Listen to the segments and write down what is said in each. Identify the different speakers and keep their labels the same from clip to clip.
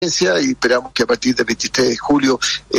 Speaker 1: y esperamos que a partir del 23 de julio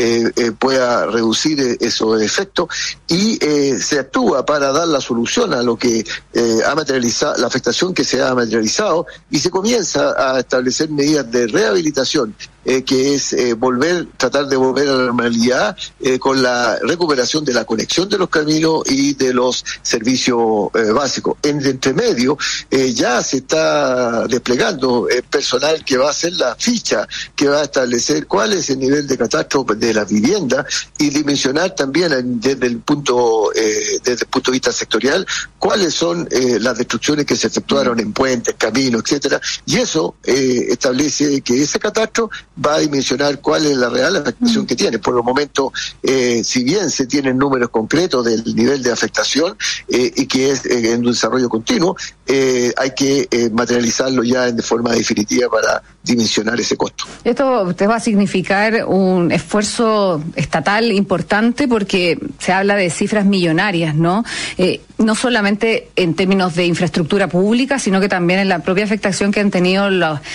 Speaker 1: pueda reducir esos efectos y se actúa para dar la solución a lo que ha materializado, la afectación que se ha materializado, y se comienza a establecer medidas de rehabilitación, que es tratar de volver a la normalidad con la recuperación de la conexión de los caminos y de los servicios básicos. En entremedio ya se está desplegando personal que va a hacer la ficha, que va a establecer cuál es el nivel de catástrofe de la vivienda y dimensionar también desde el punto de vista sectorial cuáles son las destrucciones que se efectuaron en puentes, caminos, etcétera, y eso establece que ese catástrofe va a dimensionar cuál es la real afectación que tiene. Por el momento, si bien se tienen números concretos del nivel de afectación y que es en un desarrollo continuo, hay que materializarlo ya de forma definitiva para dimensionar ese costo.
Speaker 2: Esto te va a significar un esfuerzo estatal importante porque se habla de cifras millonarias, ¿no? No solamente en términos de infraestructura pública, sino que también en la propia afectación que han tenido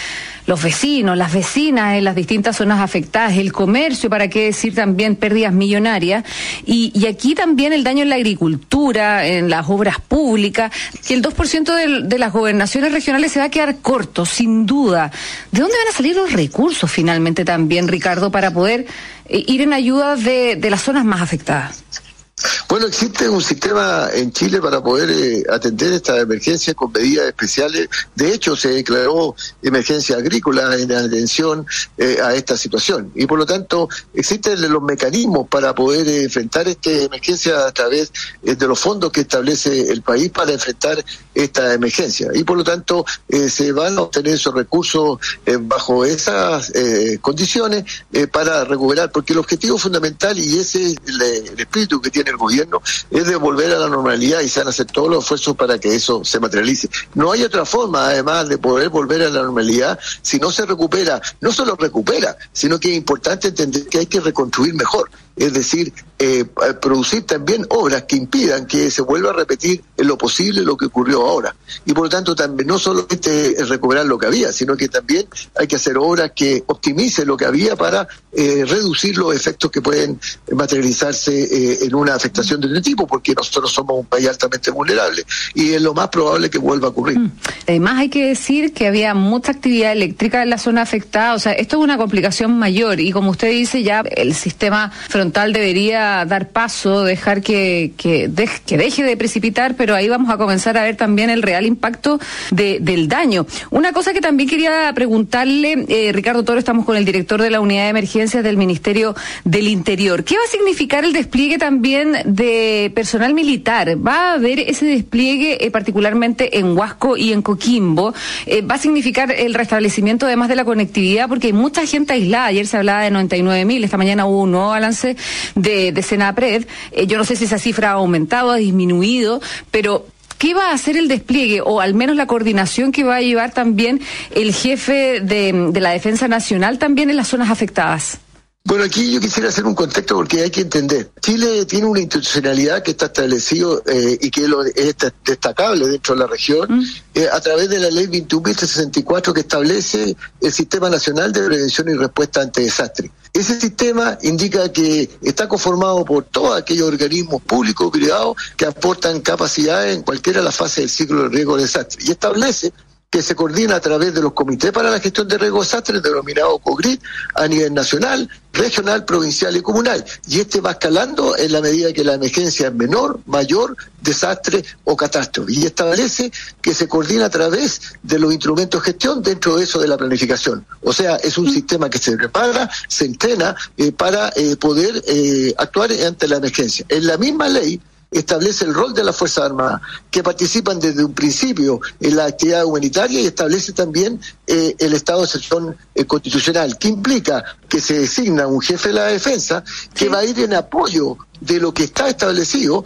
Speaker 2: los vecinos, las vecinas en las distintas zonas afectadas, el comercio, para qué decir también pérdidas millonarias, y aquí también el daño en la agricultura, en las obras públicas, que el 2% de las gobernaciones regionales se va a quedar corto, sin duda. ¿De dónde van a salir los recursos finalmente también, Ricardo, para poder ir en ayuda de las zonas más afectadas?
Speaker 1: Bueno, existe un sistema en Chile para poder atender esta emergencia con medidas especiales. De hecho, se declaró emergencia agrícola en atención a esta situación. Y por lo tanto, existen los mecanismos para poder enfrentar esta emergencia a través de los fondos que establece el país para enfrentar esta emergencia. Y por lo tanto, se van a obtener esos recursos bajo esas condiciones para recuperar. Porque el objetivo fundamental, y ese es el espíritu que tiene el gobierno, es de volver a la normalidad, y se van a hacer todos los esfuerzos para que eso se materialice. No hay otra forma, además, de poder volver a la normalidad si no se recupera, no solo recupera, sino que es importante entender que hay que reconstruir mejor. Es decir, producir también obras que impidan que se vuelva a repetir en lo posible lo que ocurrió ahora. Y por lo tanto, también no solamente recuperar lo que había, sino que también hay que hacer obras que optimicen lo que había para reducir los efectos que pueden materializarse en una afectación de este tipo, porque nosotros somos un país altamente vulnerable y es lo más probable que vuelva a ocurrir.
Speaker 2: Además, hay que decir que había mucha actividad eléctrica en la zona afectada, o sea, esto es una complicación mayor, y como usted dice, ya el sistema frontal debería dar paso, dejar que deje de precipitar, pero ahí vamos a comenzar a ver también el real impacto del daño. Una cosa que también quería preguntarle, Ricardo Toro, estamos con el director de la Unidad de Emergencias del Ministerio del Interior. ¿Qué va a significar el despliegue también de personal militar? ¿Va a haber ese despliegue particularmente en Huasco y en Coquimbo? ¿Va a significar el restablecimiento además de la conectividad? Porque hay mucha gente aislada. Ayer se hablaba de 99.000, esta mañana hubo un nuevo balance de Senapred. Yo no sé si esa cifra ha aumentado, ha disminuido, pero ¿qué va a hacer el despliegue, o al menos la coordinación que va a llevar también el jefe de la Defensa Nacional también en las zonas afectadas?
Speaker 1: Bueno, aquí yo quisiera hacer un contexto porque hay que entender. Chile tiene una institucionalidad que está establecido y que es destacable dentro de la región a través de la ley 21.064 que establece el Sistema Nacional de Prevención y Respuesta ante Desastres. Ese sistema indica que está conformado por todos aquellos organismos públicos o privados que aportan capacidades en cualquiera de las fases del ciclo de riesgo de desastre, y establece que se coordina a través de los comités para la gestión de riesgo de desastres, denominado COGRID, a nivel nacional, regional, provincial y comunal. Y este va escalando en la medida que la emergencia es menor, mayor, desastre o catástrofe. Y establece que se coordina a través de los instrumentos de gestión dentro de eso de la planificación. O sea, es un sistema que se prepara, se entrena para poder actuar ante la emergencia. En la misma ley establece el rol de las Fuerzas Armadas, que participan desde un principio en la actividad humanitaria, y establece también el estado de excepción constitucional, que implica que se designa un jefe de la defensa que va a ir en apoyo de lo que está establecido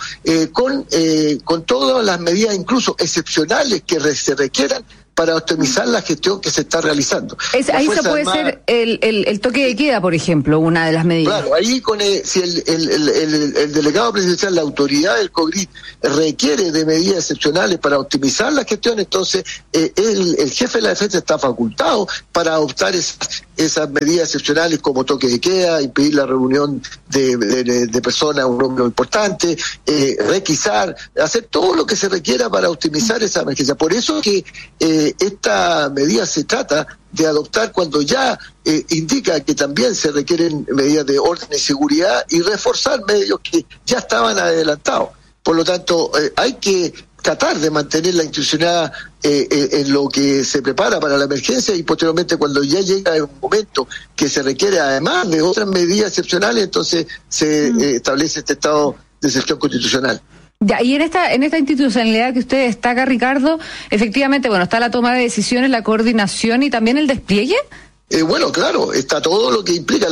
Speaker 1: con todas las medidas, incluso excepcionales, que se requieran para optimizar la gestión que se está realizando.
Speaker 2: Ahí se puede ser el toque de queda, por ejemplo, una de las medidas.
Speaker 1: Claro, ahí si el delegado presidencial, la autoridad del COGRID, requiere de medidas excepcionales para optimizar la gestión, entonces el jefe de la defensa está facultado para adoptar esas esas medidas excepcionales como toque de queda, impedir la reunión de personas, un número importante, requisar, hacer todo lo que se requiera para optimizar esa emergencia. Por eso que esta medida se trata de adoptar cuando ya indica que también se requieren medidas de orden y seguridad y reforzar medios que ya estaban adelantados. Por lo tanto, hay que tratar de mantener la institucionalidad en lo que se prepara para la emergencia y posteriormente cuando ya llega un momento que se requiere además de otras medidas excepcionales, entonces se establece este estado de excepción constitucional.
Speaker 2: Ya, y en esta institucionalidad que usted destaca, Ricardo, efectivamente, bueno, está la toma de decisiones, la coordinación y también el despliegue.
Speaker 1: Bueno, claro, está todo lo que implica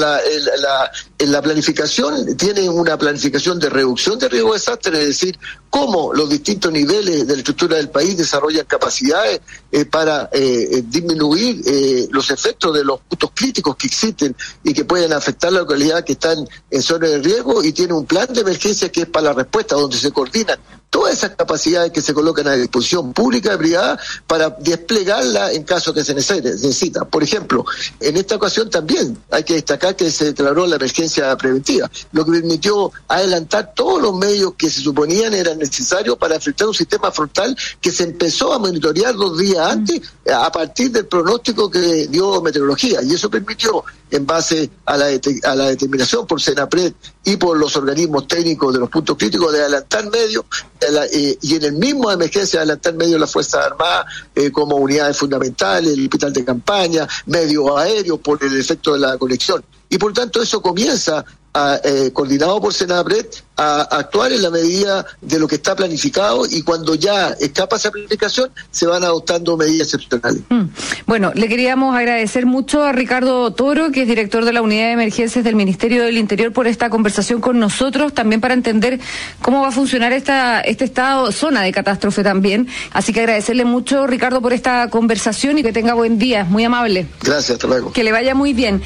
Speaker 1: la planificación, tiene una planificación de reducción de riesgo de desastre, es decir, cómo los distintos niveles de la estructura del país desarrollan capacidades para disminuir los efectos de los puntos críticos que existen y que pueden afectar la localidad que están en zona de riesgo, y tiene un plan de emergencia que es para la respuesta, donde se coordinan todas esas capacidades que se colocan a disposición pública y privada para desplegarla en caso que se necesita. Por ejemplo, en esta ocasión también hay que destacar que se declaró la emergencia preventiva, lo que permitió adelantar todos los medios que se suponían eran necesarios para enfrentar un sistema frontal que se empezó a monitorear 2 días antes a partir del pronóstico que dio meteorología, y eso permitió, en base a la determinación por Senapred y por los organismos técnicos de los puntos críticos, de adelantar medios, y en el mismo emergencia adelantar medios las Fuerzas Armadas como unidades fundamentales, el hospital de campaña, medios aéreos por el efecto de la conexión. Y por tanto eso comienza, coordinado por Senapred, a actuar en la medida de lo que está planificado, y cuando ya escapa esa planificación se van adoptando medidas excepcionales.
Speaker 2: Bueno, le queríamos agradecer mucho a Ricardo Toro, que es director de la Unidad de Emergencias del Ministerio del Interior, por esta conversación con nosotros, también para entender cómo va a funcionar este estado, zona de catástrofe también. Así que agradecerle mucho, Ricardo, por esta conversación y que tenga buen día. Muy amable.
Speaker 1: Gracias, hasta luego.
Speaker 2: Que le vaya muy bien.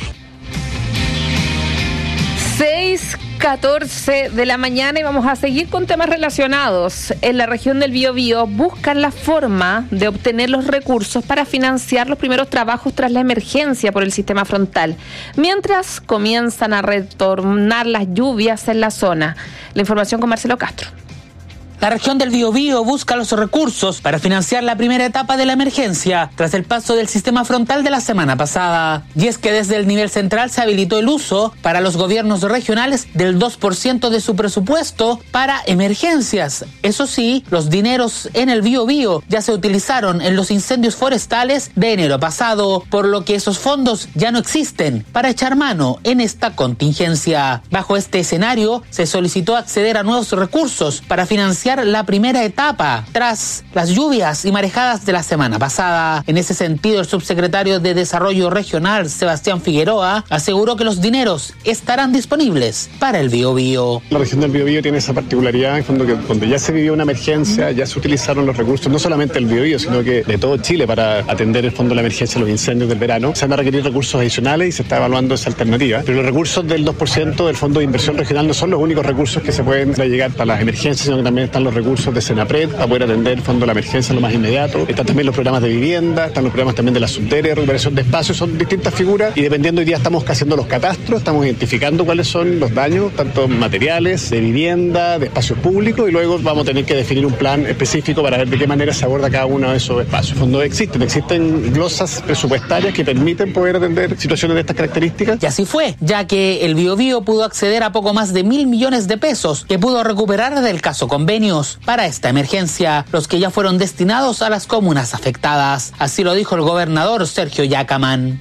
Speaker 2: 6:14 de la mañana y vamos a seguir con temas relacionados. En la región del Biobío buscan la forma de obtener los recursos para financiar los primeros trabajos tras la emergencia por el sistema frontal, mientras comienzan a retornar las lluvias en la zona. La información con Marcelo Castro.
Speaker 3: La región del Biobío busca los recursos para financiar la primera etapa de la emergencia tras el paso del sistema frontal de la semana pasada. Y es que desde el nivel central se habilitó el uso para los gobiernos regionales del 2% de su presupuesto para emergencias. Eso sí, los dineros en el Biobío ya se utilizaron en los incendios forestales de enero pasado, por lo que esos fondos ya no existen para echar mano en esta contingencia. Bajo este escenario, se solicitó acceder a nuevos recursos para financiar la primera etapa tras las lluvias y marejadas de la semana pasada. En ese sentido, el subsecretario de Desarrollo Regional, Sebastián Figueroa, aseguró que los dineros estarán disponibles para el Biobío.
Speaker 4: La región del Biobío tiene esa particularidad, en fondo, que cuando ya se vivió una emergencia, ya se utilizaron los recursos, no solamente del Biobío, sino que de todo Chile, para atender el fondo la emergencia de los incendios del verano. Se van a requerir recursos adicionales y se está evaluando esa alternativa. Pero los recursos del 2% del Fondo de Inversión Regional no son los únicos recursos que se pueden llegar para las emergencias, sino que también están los recursos de Senapred para poder atender el fondo de la emergencia lo más inmediato. Están también los programas de vivienda, están los programas también de la subdere, recuperación de espacios, son distintas figuras, y dependiendo, hoy día estamos haciendo los catastros, estamos identificando cuáles son los daños, tanto materiales, de vivienda, de espacios públicos, y luego vamos a tener que definir un plan específico para ver de qué manera se aborda cada uno de esos espacios. En fondo existen glosas presupuestarias que permiten poder atender situaciones de estas características.
Speaker 3: Y así fue, ya que el Biobío pudo acceder a poco más de 1.000 millones de pesos que pudo recuperar del caso convenios para esta emergencia, los que ya fueron destinados a las comunas afectadas. Así lo dijo el gobernador Sergio Yacamán.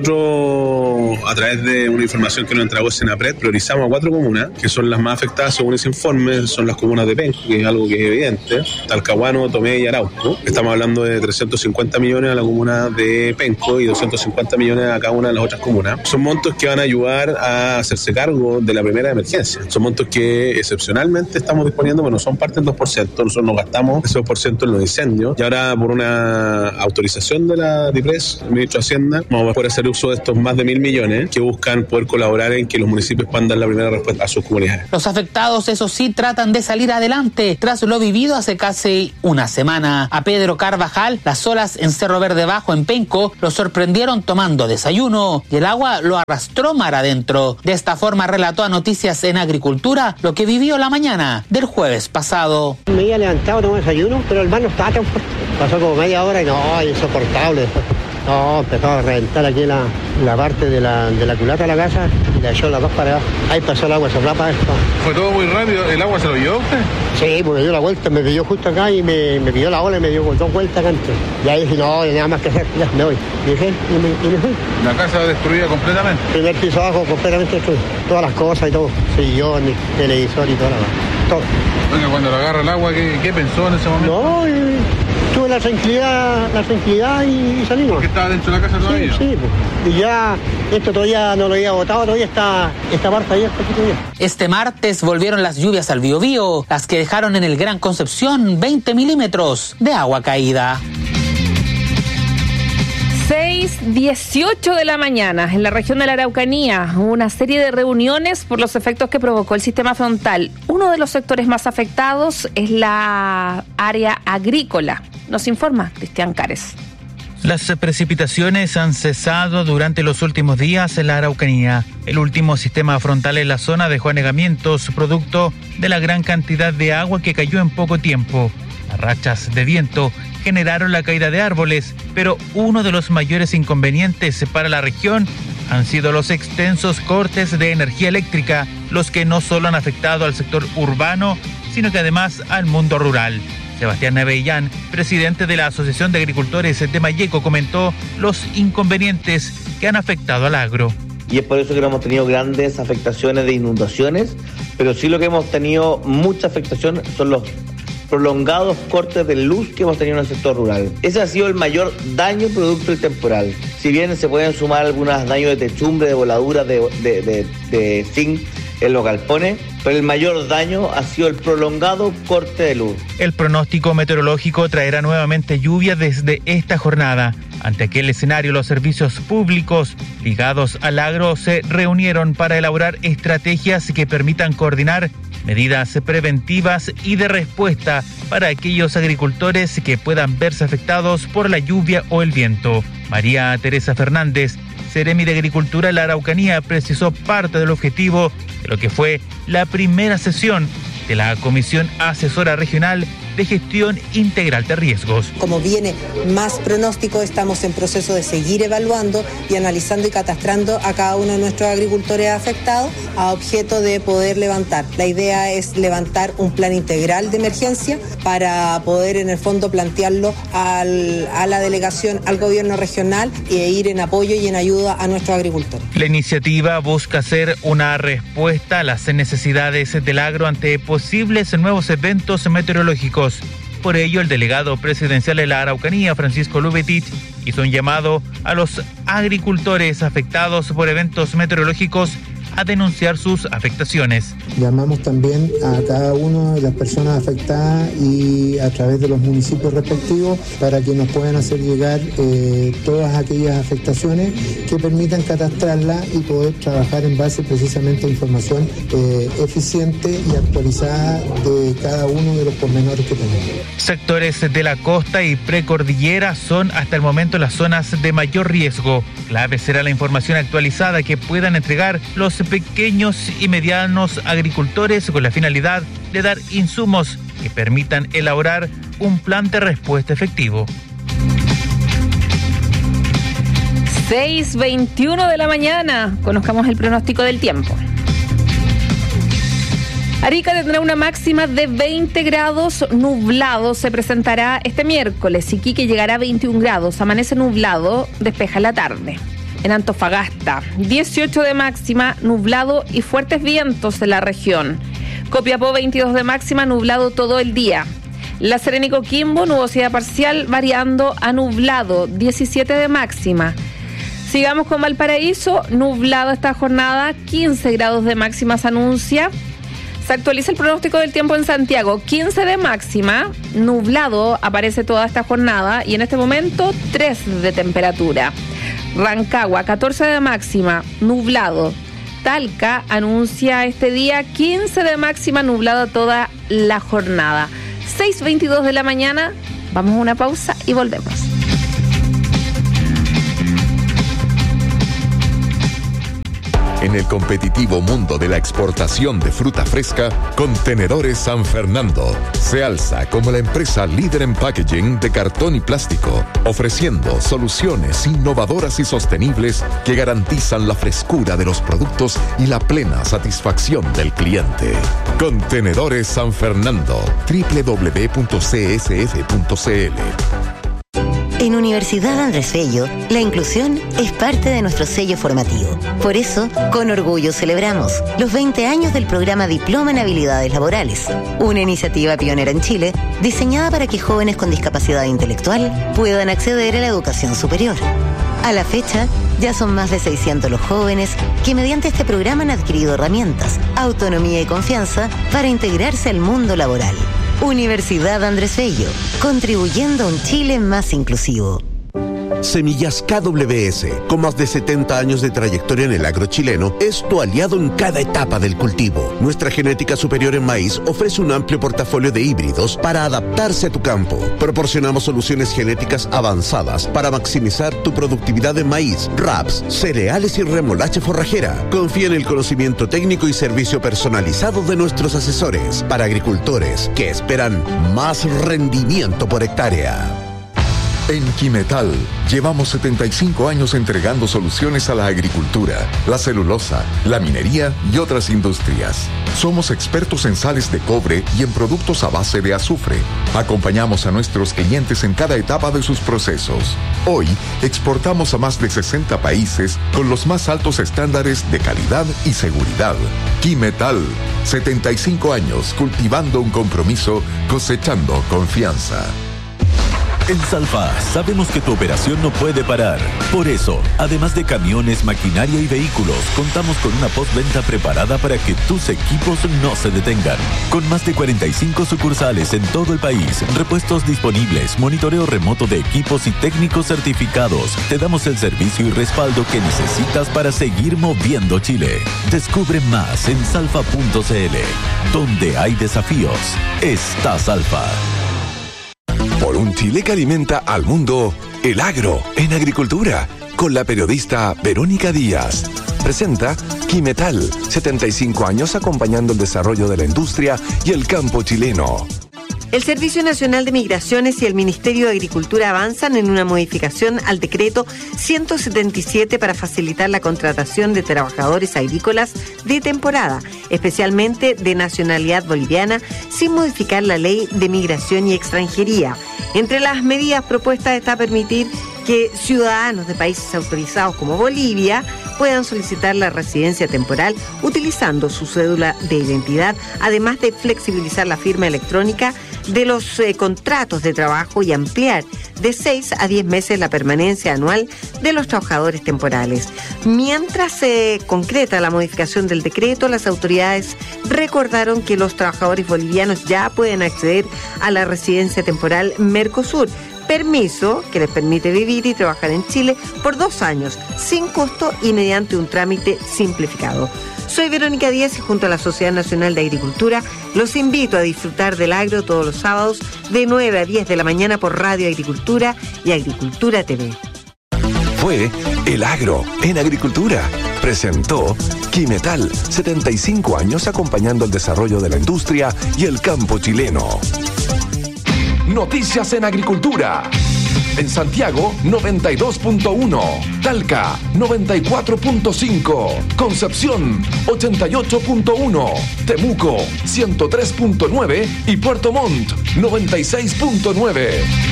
Speaker 5: Nosotros, a través de una información que nos entregó Senapred, priorizamos a 4 comunas, que son las más afectadas según ese informe. Son las comunas de Penco, que es algo que es evidente, Talcahuano, Tomé y Arauco. Estamos hablando de 350 millones a la comuna de Penco y 250 millones a cada una de las otras comunas. Son montos que van a ayudar a hacerse cargo de la primera emergencia. Son montos que excepcionalmente estamos disponiendo, pero no son parte parte del 2%. Nosotros nos gastamos ese 2% en los incendios y ahora por una autorización de la DIPRES, el ministro de Hacienda, vamos a poder hacer uso de estos más de 1.000 millones que buscan poder colaborar en que los municipios puedan dar la primera respuesta a sus comunidades.
Speaker 3: Los afectados, eso sí, tratan de salir adelante tras lo vivido hace casi una semana. A Pedro Carvajal, las olas en Cerro Verde Bajo, en Penco, lo sorprendieron tomando desayuno y el agua lo arrastró mar adentro. De esta forma relató a Noticias en Agricultura lo que vivió la mañana del jueves pasado.
Speaker 6: Me había levantado, tomé desayuno, pero el mar no estaba tan fuerte. Pasó como media hora y no, insoportable después. No, empezó a reventar aquí la parte de la culata de la casa y la echó las dos para abajo. Ahí pasó el agua, se para esto.
Speaker 7: ¿Fue todo muy rápido? ¿El agua se lo llevó usted?
Speaker 6: Sí, porque me dio la vuelta, me pilló justo acá y me pilló la ola y me dio 2 vueltas acá antes. Y ahí dije, no, nada más que hacer, ya, me voy. Y dije, y me fui.
Speaker 7: ¿La casa destruida completamente?
Speaker 6: Primer piso abajo, completamente destruido. Todas las cosas y todo. Sillones, televisor y todo.
Speaker 7: Oiga, cuando le agarra el agua, ¿qué pensó en ese momento?
Speaker 6: No, tuve la tranquilidad y salimos.
Speaker 7: ¿Porque estaba dentro de la casa todavía?
Speaker 6: Sí, pues. Y ya esto todavía no lo había botado, todavía está esta parte ahí.
Speaker 3: Este martes volvieron las lluvias al Biobío, las que dejaron en el Gran Concepción 20 milímetros de agua caída.
Speaker 8: 6:18 de la mañana, en la región de la Araucanía, hubo una serie de reuniones por los efectos que provocó el sistema frontal. Uno de los sectores más afectados es la área agrícola. Nos informa Cristian Cares.
Speaker 9: Las precipitaciones han cesado durante los últimos días en la Araucanía. El último sistema frontal en la zona dejó anegamientos producto de la gran cantidad de agua que cayó en poco tiempo. Las rachas de viento generaron la caída de árboles, pero uno de los mayores inconvenientes para la región han sido los extensos cortes de energía eléctrica, los que no solo han afectado al sector urbano, sino que además al mundo rural. Sebastián Avellán, presidente de la Asociación de Agricultores de Malleco, comentó los inconvenientes que han afectado al agro.
Speaker 10: Y es por eso que no hemos tenido grandes afectaciones de inundaciones, pero sí lo que hemos tenido mucha afectación son los prolongados cortes de luz que hemos tenido en el sector rural. Ese ha sido el mayor daño producto del temporal. Si bien se pueden sumar algunos daños de techumbre, de voladuras, de zinc en los galpones, pero el mayor daño ha sido el prolongado corte de luz.
Speaker 9: El pronóstico meteorológico traerá nuevamente lluvia desde esta jornada. Ante aquel escenario, los servicios públicos ligados al agro se reunieron para elaborar estrategias que permitan coordinar medidas preventivas y de respuesta para aquellos agricultores que puedan verse afectados por la lluvia o el viento. María Teresa Fernández, Seremi de Agricultura de la Araucanía, precisó parte del objetivo de lo que fue la primera sesión de la Comisión Asesora Regional de Gestión Integral de Riesgos.
Speaker 11: Como viene más pronóstico, estamos en proceso de seguir evaluando y analizando y catastrando a cada uno de nuestros agricultores afectados a objeto de poder levantar. La idea es levantar un plan integral de emergencia para poder en el fondo plantearlo a la delegación, al gobierno regional e ir en apoyo y en ayuda a nuestros agricultores.
Speaker 9: La iniciativa busca ser una respuesta a las necesidades del agro ante posibles nuevos eventos meteorológicos. Por ello, el delegado presidencial de la Araucanía, Francisco Lubetich, hizo un llamado a los agricultores afectados por eventos meteorológicos a denunciar sus afectaciones.
Speaker 12: Llamamos también a cada una de las personas afectadas y a través de los municipios respectivos para que nos puedan hacer llegar todas aquellas afectaciones que permitan catastrarlas y poder trabajar en base precisamente a información eficiente y actualizada de cada uno de los pormenores que tenemos.
Speaker 9: Sectores de la costa y precordillera son hasta el momento las zonas de mayor riesgo. Clave será la información actualizada que puedan entregar los pequeños y medianos agricultores con la finalidad de dar insumos que permitan elaborar un plan de respuesta efectivo.
Speaker 8: 6:21 de la mañana, conozcamos el pronóstico del tiempo. Arica tendrá una máxima de 20 grados, nublado se presentará este miércoles. Iquique llegará a 21 grados, amanece nublado, despeja la tarde. En Antofagasta, 18 de máxima, nublado y fuertes vientos en la región. Copiapó, 22 de máxima, nublado todo el día. La Serena y Coquimbo, nubosidad parcial, variando a nublado, 17 de máxima. Sigamos con Valparaíso, nublado esta jornada, 15 grados de máxima se anuncia. Se actualiza el pronóstico del tiempo en Santiago. 15 de máxima, nublado aparece toda esta jornada y en este momento 3 de temperatura. Rancagua, 14 de máxima, nublado. Talca anuncia este día 15 de máxima, nublado toda la jornada. 6:22 de la mañana, vamos a una pausa y volvemos.
Speaker 13: En el competitivo mundo de la exportación de fruta fresca, Contenedores San Fernando se alza como la empresa líder en packaging de cartón y plástico, ofreciendo soluciones innovadoras y sostenibles que garantizan la frescura de los productos y la plena satisfacción del cliente. Contenedores San Fernando, www.csf.cl.
Speaker 14: En Universidad Andrés Bello, la inclusión es parte de nuestro sello formativo. Por eso, con orgullo celebramos los 20 años del programa Diploma en Habilidades Laborales, una iniciativa pionera en Chile diseñada para que jóvenes con discapacidad intelectual puedan acceder a la educación superior. A la fecha, ya son más de 600 los jóvenes que mediante este programa han adquirido herramientas, autonomía y confianza para integrarse al mundo laboral. Universidad Andrés Bello, contribuyendo a un Chile más inclusivo.
Speaker 15: Semillas KWS, con más de 70 años de trayectoria en el agro chileno, es tu aliado en cada etapa del cultivo. Nuestra genética superior en maíz ofrece un amplio portafolio de híbridos para adaptarse a tu campo. Proporcionamos soluciones genéticas avanzadas para maximizar tu productividad en maíz, raps, cereales y remolacha forrajera. Confía en el conocimiento técnico y servicio personalizado de nuestros asesores para agricultores que esperan más rendimiento por hectárea.
Speaker 13: En Quimetal llevamos 75 años entregando soluciones a la agricultura, la celulosa, la minería y otras industrias. Somos expertos en sales de cobre y en productos a base de azufre. Acompañamos a nuestros clientes en cada etapa de sus procesos. Hoy exportamos a más de 60 países con los más altos estándares de calidad y seguridad. Quimetal, 75 años cultivando un compromiso, cosechando confianza.
Speaker 16: En Salfa sabemos que tu operación no puede parar. Por eso, además de camiones, maquinaria y vehículos, contamos con una postventa preparada para que tus equipos no se detengan. Con más de 45 sucursales en todo el país, repuestos disponibles, monitoreo remoto de equipos y técnicos certificados, te damos el servicio y respaldo que necesitas para seguir moviendo Chile. Descubre más en salfa.cl. Donde hay desafíos, está Salfa.
Speaker 17: Por un Chile que alimenta al mundo, el agro en agricultura, con la periodista Verónica Díaz. Presenta Quimetal, 75 años acompañando el desarrollo de la industria y el campo chileno.
Speaker 18: El Servicio Nacional de Migraciones y el Ministerio de Agricultura avanzan en una modificación al decreto 177 para facilitar la contratación de trabajadores agrícolas de temporada, especialmente de nacionalidad boliviana, sin modificar la ley de migración y extranjería. Entre las medidas propuestas está permitir que ciudadanos de países autorizados como Bolivia puedan solicitar la residencia temporal utilizando su cédula de identidad, además de flexibilizar la firma electrónica de los contratos de trabajo y ampliar de 6 a 10 meses la permanencia anual de los trabajadores temporales. Mientras se concreta la modificación del decreto, las autoridades recordaron que los trabajadores bolivianos ya pueden acceder a la residencia temporal Mercosur, permiso que les permite vivir y trabajar en Chile por 2 años, sin costo y mediante un trámite simplificado. Soy Verónica Díaz y junto a la Sociedad Nacional de Agricultura los invito a disfrutar del agro todos los sábados de 9 a 10 de la mañana por Radio Agricultura y Agricultura TV.
Speaker 17: Fue El Agro en Agricultura. Presentó Quimetal, 75 años acompañando el desarrollo de la industria y el campo chileno. Noticias en Agricultura. En Santiago, 92.1. Talca, 94.5. Concepción, 88.1. Temuco, 103.9. Y Puerto Montt, 96.9.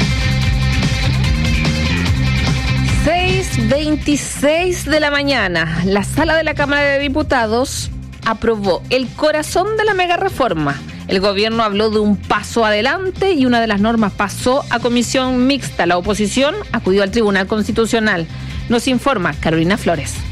Speaker 8: 6:26 de la mañana. La sala de la Cámara de Diputados aprobó el corazón de la mega reforma. El gobierno habló de un paso adelante y una de las normas pasó a comisión mixta. La oposición acudió al Tribunal Constitucional. Nos informa Carolina Flores.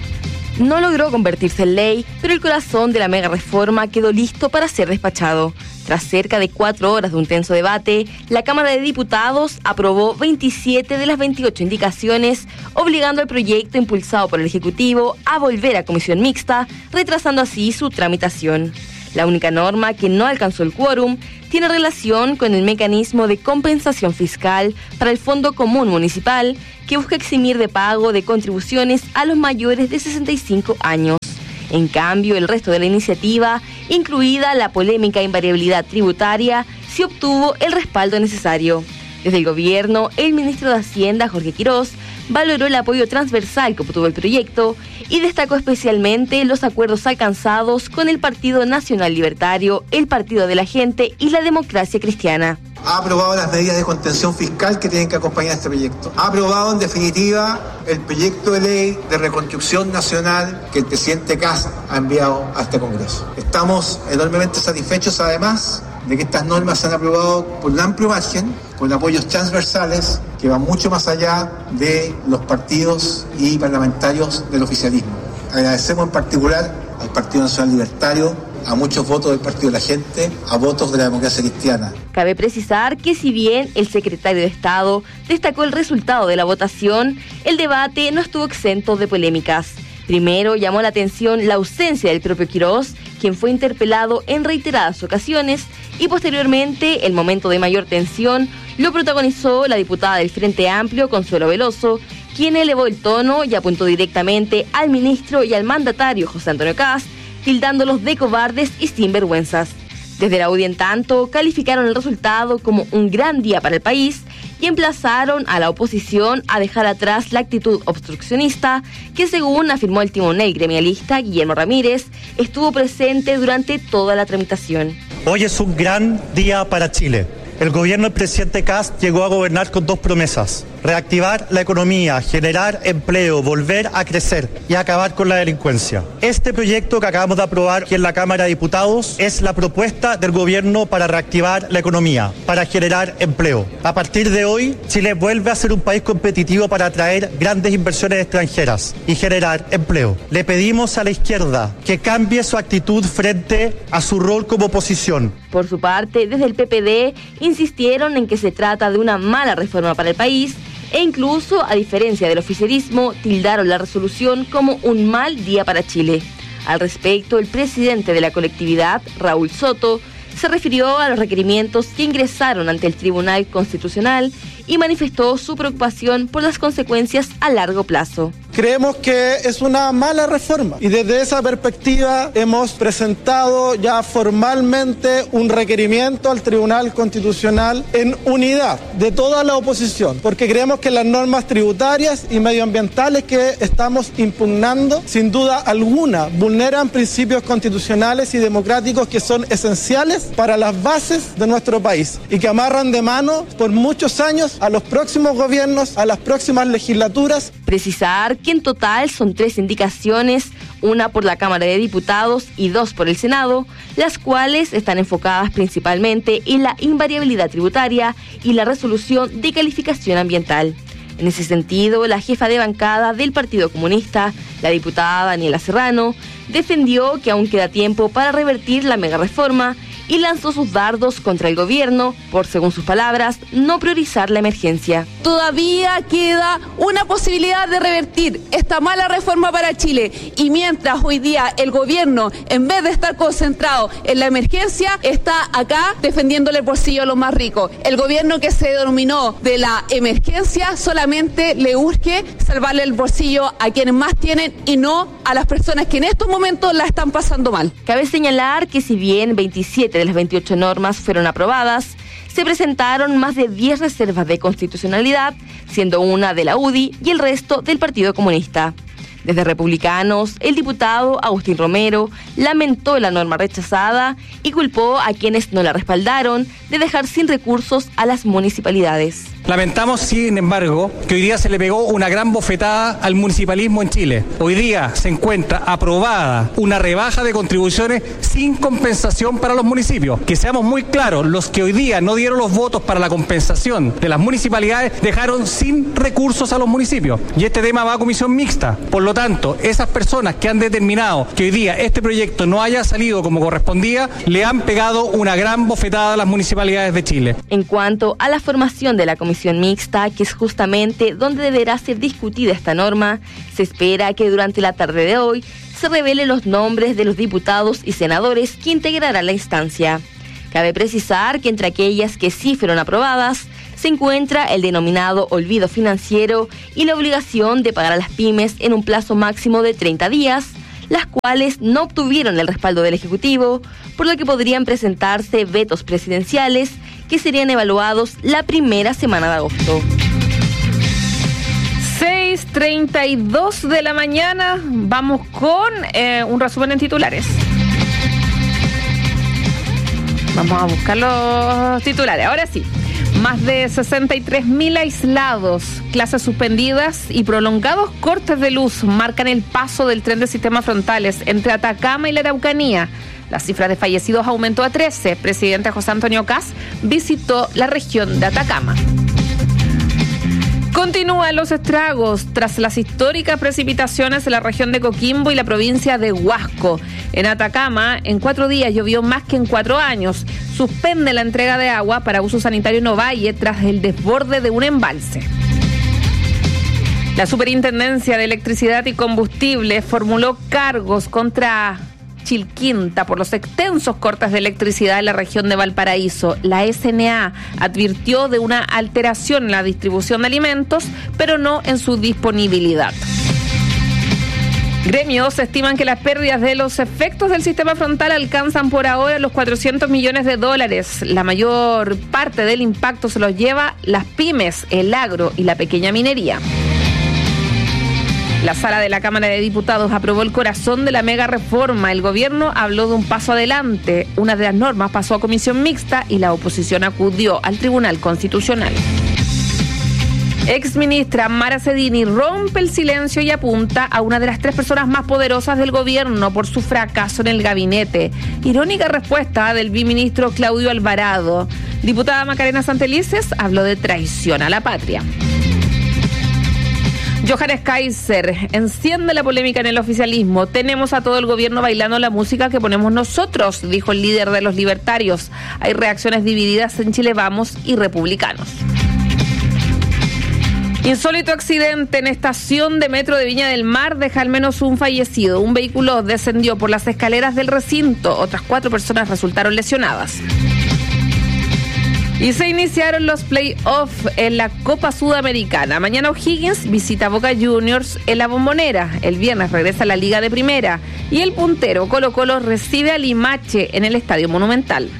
Speaker 19: No logró convertirse en ley, pero el corazón de la mega reforma quedó listo para ser despachado. Tras cerca de 4 horas de un tenso debate, la Cámara de Diputados aprobó 27 de las 28 indicaciones, obligando al proyecto impulsado por el Ejecutivo a volver a comisión mixta, retrasando así su tramitación. La única norma que no alcanzó el quórum tiene relación con el mecanismo de compensación fiscal para el Fondo Común Municipal, que busca eximir de pago de contribuciones a los mayores de 65 años. En cambio, el resto de la iniciativa, incluida la polémica invariabilidad tributaria, sí obtuvo el respaldo necesario. Desde el gobierno, el ministro de Hacienda, Jorge Quirós, valoró el apoyo transversal que obtuvo el proyecto y destacó especialmente los acuerdos alcanzados con el Partido Nacional Libertario, el Partido de la Gente y la Democracia Cristiana.
Speaker 20: Ha aprobado las medidas de contención fiscal que tienen que acompañar este proyecto. Ha aprobado, en definitiva, el proyecto de ley de reconstrucción nacional que el presidente Kast ha enviado a este Congreso. Estamos enormemente satisfechos, además, de que estas normas se han aprobado por un amplio margen, con apoyos transversales que van mucho más allá de los partidos y parlamentarios del oficialismo. Agradecemos en particular al Partido Nacional Libertario, a muchos votos del Partido de la Gente, a votos de la Democracia Cristiana.
Speaker 19: Cabe precisar que si bien el secretario de Estado destacó el resultado de la votación, el debate no estuvo exento de polémicas. Primero llamó la atención la ausencia del propio Quirós, quien fue interpelado en reiteradas ocasiones, y posteriormente, el momento de mayor tensión, lo protagonizó la diputada del Frente Amplio, Consuelo Veloso, quien elevó el tono y apuntó directamente al ministro y al mandatario José Antonio Kast, tildándolos de cobardes y sinvergüenzas. Desde la UDI, en tanto, calificaron el resultado como un gran día para el país y emplazaron a la oposición a dejar atrás la actitud obstruccionista que, según afirmó el timonel gremialista Guillermo Ramírez, estuvo presente durante toda la tramitación.
Speaker 21: Hoy es un gran día para Chile. El gobierno del presidente Kast llegó a gobernar con 2 promesas: reactivar la economía, generar empleo, volver a crecer y acabar con la delincuencia. Este proyecto que acabamos de aprobar aquí en la Cámara de Diputados es la propuesta del gobierno para reactivar la economía, para generar empleo. A partir de hoy, Chile vuelve a ser un país competitivo para atraer grandes inversiones extranjeras y generar empleo. Le pedimos a la izquierda que cambie su actitud frente a su rol como oposición.
Speaker 19: Por su parte, desde el PPD insistieron en que se trata de una mala reforma para el país e incluso, a diferencia del oficialismo, tildaron la resolución como un mal día para Chile. Al respecto, el presidente de la colectividad, Raúl Soto, se refirió a los requerimientos que ingresaron ante el Tribunal Constitucional y manifestó su preocupación por las consecuencias a largo plazo.
Speaker 22: Creemos que es una mala reforma y desde esa perspectiva hemos presentado ya formalmente un requerimiento al Tribunal Constitucional en unidad de toda la oposición, porque creemos que las normas tributarias y medioambientales que estamos impugnando, sin duda alguna, vulneran principios constitucionales y democráticos que son esenciales para las bases de nuestro país y que amarran de mano por muchos años a los próximos gobiernos, a las próximas legislaturas.
Speaker 19: Precisar que en total son 3 indicaciones, una por la Cámara de Diputados y 2 por el Senado, las cuales están enfocadas principalmente en la invariabilidad tributaria y la resolución de calificación ambiental. En ese sentido, la jefa de bancada del Partido Comunista, la diputada Daniela Serrano, defendió que aún queda tiempo para revertir la megareforma y lanzó sus dardos contra el gobierno por, según sus palabras, no priorizar la emergencia.
Speaker 23: Todavía queda una posibilidad de revertir esta mala reforma para Chile y mientras hoy día el gobierno, en vez de estar concentrado en la emergencia, está acá defendiéndole el bolsillo a los más ricos. El gobierno que se denominó de la emergencia solamente le urge salvarle el bolsillo a quienes más tienen y no a las personas que en estos momentos la están pasando mal.
Speaker 19: Cabe señalar que si bien 27 de las 28 normas fueron aprobadas, se presentaron más de 10 reservas de constitucionalidad, siendo una de la UDI y el resto del Partido Comunista. Desde Republicanos, el diputado Agustín Romero lamentó la norma rechazada y culpó a quienes no la respaldaron de dejar sin recursos a las municipalidades.
Speaker 1: Lamentamos, sin embargo, que hoy día se le pegó una gran bofetada al municipalismo en Chile. Hoy día se encuentra aprobada una rebaja de contribuciones sin compensación para los municipios. Que seamos muy claros, los que hoy día no dieron los votos para la compensación de las municipalidades dejaron sin recursos a los municipios. Y este tema va a comisión mixta. Por lo tanto, esas personas que han determinado que hoy día este proyecto no haya salido como correspondía, le han pegado una gran bofetada a las municipalidades de Chile.
Speaker 19: En cuanto a la formación de la comisión mixta, que es justamente donde deberá ser discutida esta norma, se espera que durante la tarde de hoy se revelen los nombres de los diputados y senadores que integrarán la instancia. Cabe precisar que entre aquellas que sí fueron aprobadas se encuentra el denominado olvido financiero y la obligación de pagar a las pymes en un plazo máximo de 30 días, las cuales no obtuvieron el respaldo del Ejecutivo, por lo que podrían presentarse vetos presidenciales que serían evaluados la primera semana de agosto.
Speaker 8: 6:32 de la mañana, vamos con un resumen en titulares. Vamos a buscar los titulares, ahora sí. Más de 63.000 aislados, clases suspendidas y prolongados cortes de luz marcan el paso del tren de sistemas frontales entre Atacama y la Araucanía. La cifra de fallecidos aumentó a 13. Presidente José Antonio Kast visitó la región de Atacama. Continúan los estragos tras las históricas precipitaciones en la región de Coquimbo y la provincia de Huasco. En Atacama, en 4 días llovió más que en 4 años. Suspende la entrega de agua para uso sanitario en Ovalle tras el desborde de un embalse. La Superintendencia de Electricidad y Combustible formuló cargos contra Chilquinta por los extensos cortes de electricidad en la región de Valparaíso. La SNA advirtió de una alteración en la distribución de alimentos, pero no en su disponibilidad. Gremios estiman que las pérdidas de los efectos del sistema frontal alcanzan por ahora los $400 millones. La mayor parte del impacto se los lleva las pymes, el agro y la pequeña minería. La sala de la Cámara de Diputados aprobó el corazón de la mega reforma. El gobierno habló de un paso adelante. Una de las normas pasó a comisión mixta y la oposición acudió al Tribunal Constitucional. Exministra Mara Cedini rompe el silencio y apunta a una de las 3 personas más poderosas del gobierno por su fracaso en el gabinete. Irónica respuesta del biministro Claudio Alvarado. Diputada Macarena Santelices habló de traición a la patria. Johannes Kaiser enciende la polémica en el oficialismo. Tenemos a todo el gobierno bailando la música que ponemos nosotros, dijo el líder de los libertarios. Hay reacciones divididas en Chile Vamos y republicanos. Insólito accidente en estación de metro de Viña del Mar deja al menos un fallecido. Un vehículo descendió por las escaleras del recinto. Otras 4 personas resultaron lesionadas. Y se iniciaron los play-off en la Copa Sudamericana. Mañana O'Higgins visita a Boca Juniors en la Bombonera. El viernes regresa a la Liga de Primera. Y el puntero Colo-Colo recibe a Limache en el Estadio Monumental.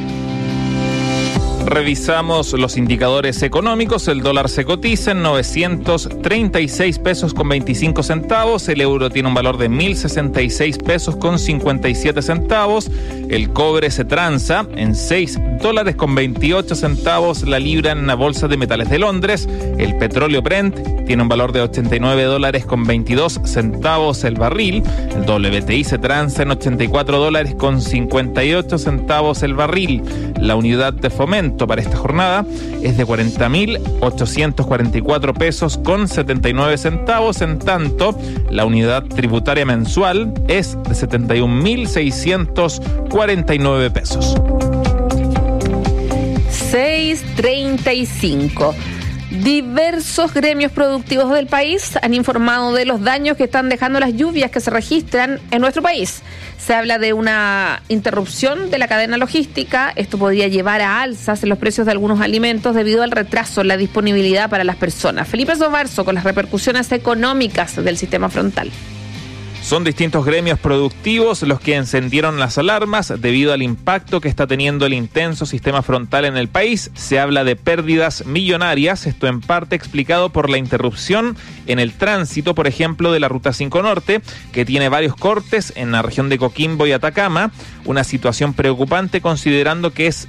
Speaker 2: Revisamos los indicadores económicos. El dólar se cotiza en 936 pesos con 25 centavos. El euro tiene un valor de 1.066 pesos con 57 centavos. El cobre se transa en $6 con 28 centavos la libra en la bolsa de metales de Londres. El petróleo Brent tiene un valor de $89 con 22 centavos el barril. El WTI se transa en $84 con 58 centavos el barril. La unidad de fomento para esta jornada es de 40.844 pesos con 79 centavos, en tanto la unidad tributaria mensual es de 71.649 pesos.
Speaker 8: 6:35. Diversos gremios productivos del país han informado de los daños que están dejando las lluvias que se registran en nuestro país. Se habla de una interrupción de la cadena logística. Esto podría llevar a alzas en los precios de algunos alimentos debido al retraso en la disponibilidad para las personas. Felipe Sobarzo con las repercusiones económicas del sistema frontal.
Speaker 2: Son distintos gremios productivos los que encendieron las alarmas debido al impacto que está teniendo el intenso sistema frontal en el país. Se habla de pérdidas millonarias, esto en parte explicado por la interrupción en el tránsito, por ejemplo, de la Ruta 5 Norte, que tiene varios cortes en la región de Coquimbo y Atacama, una situación preocupante considerando que es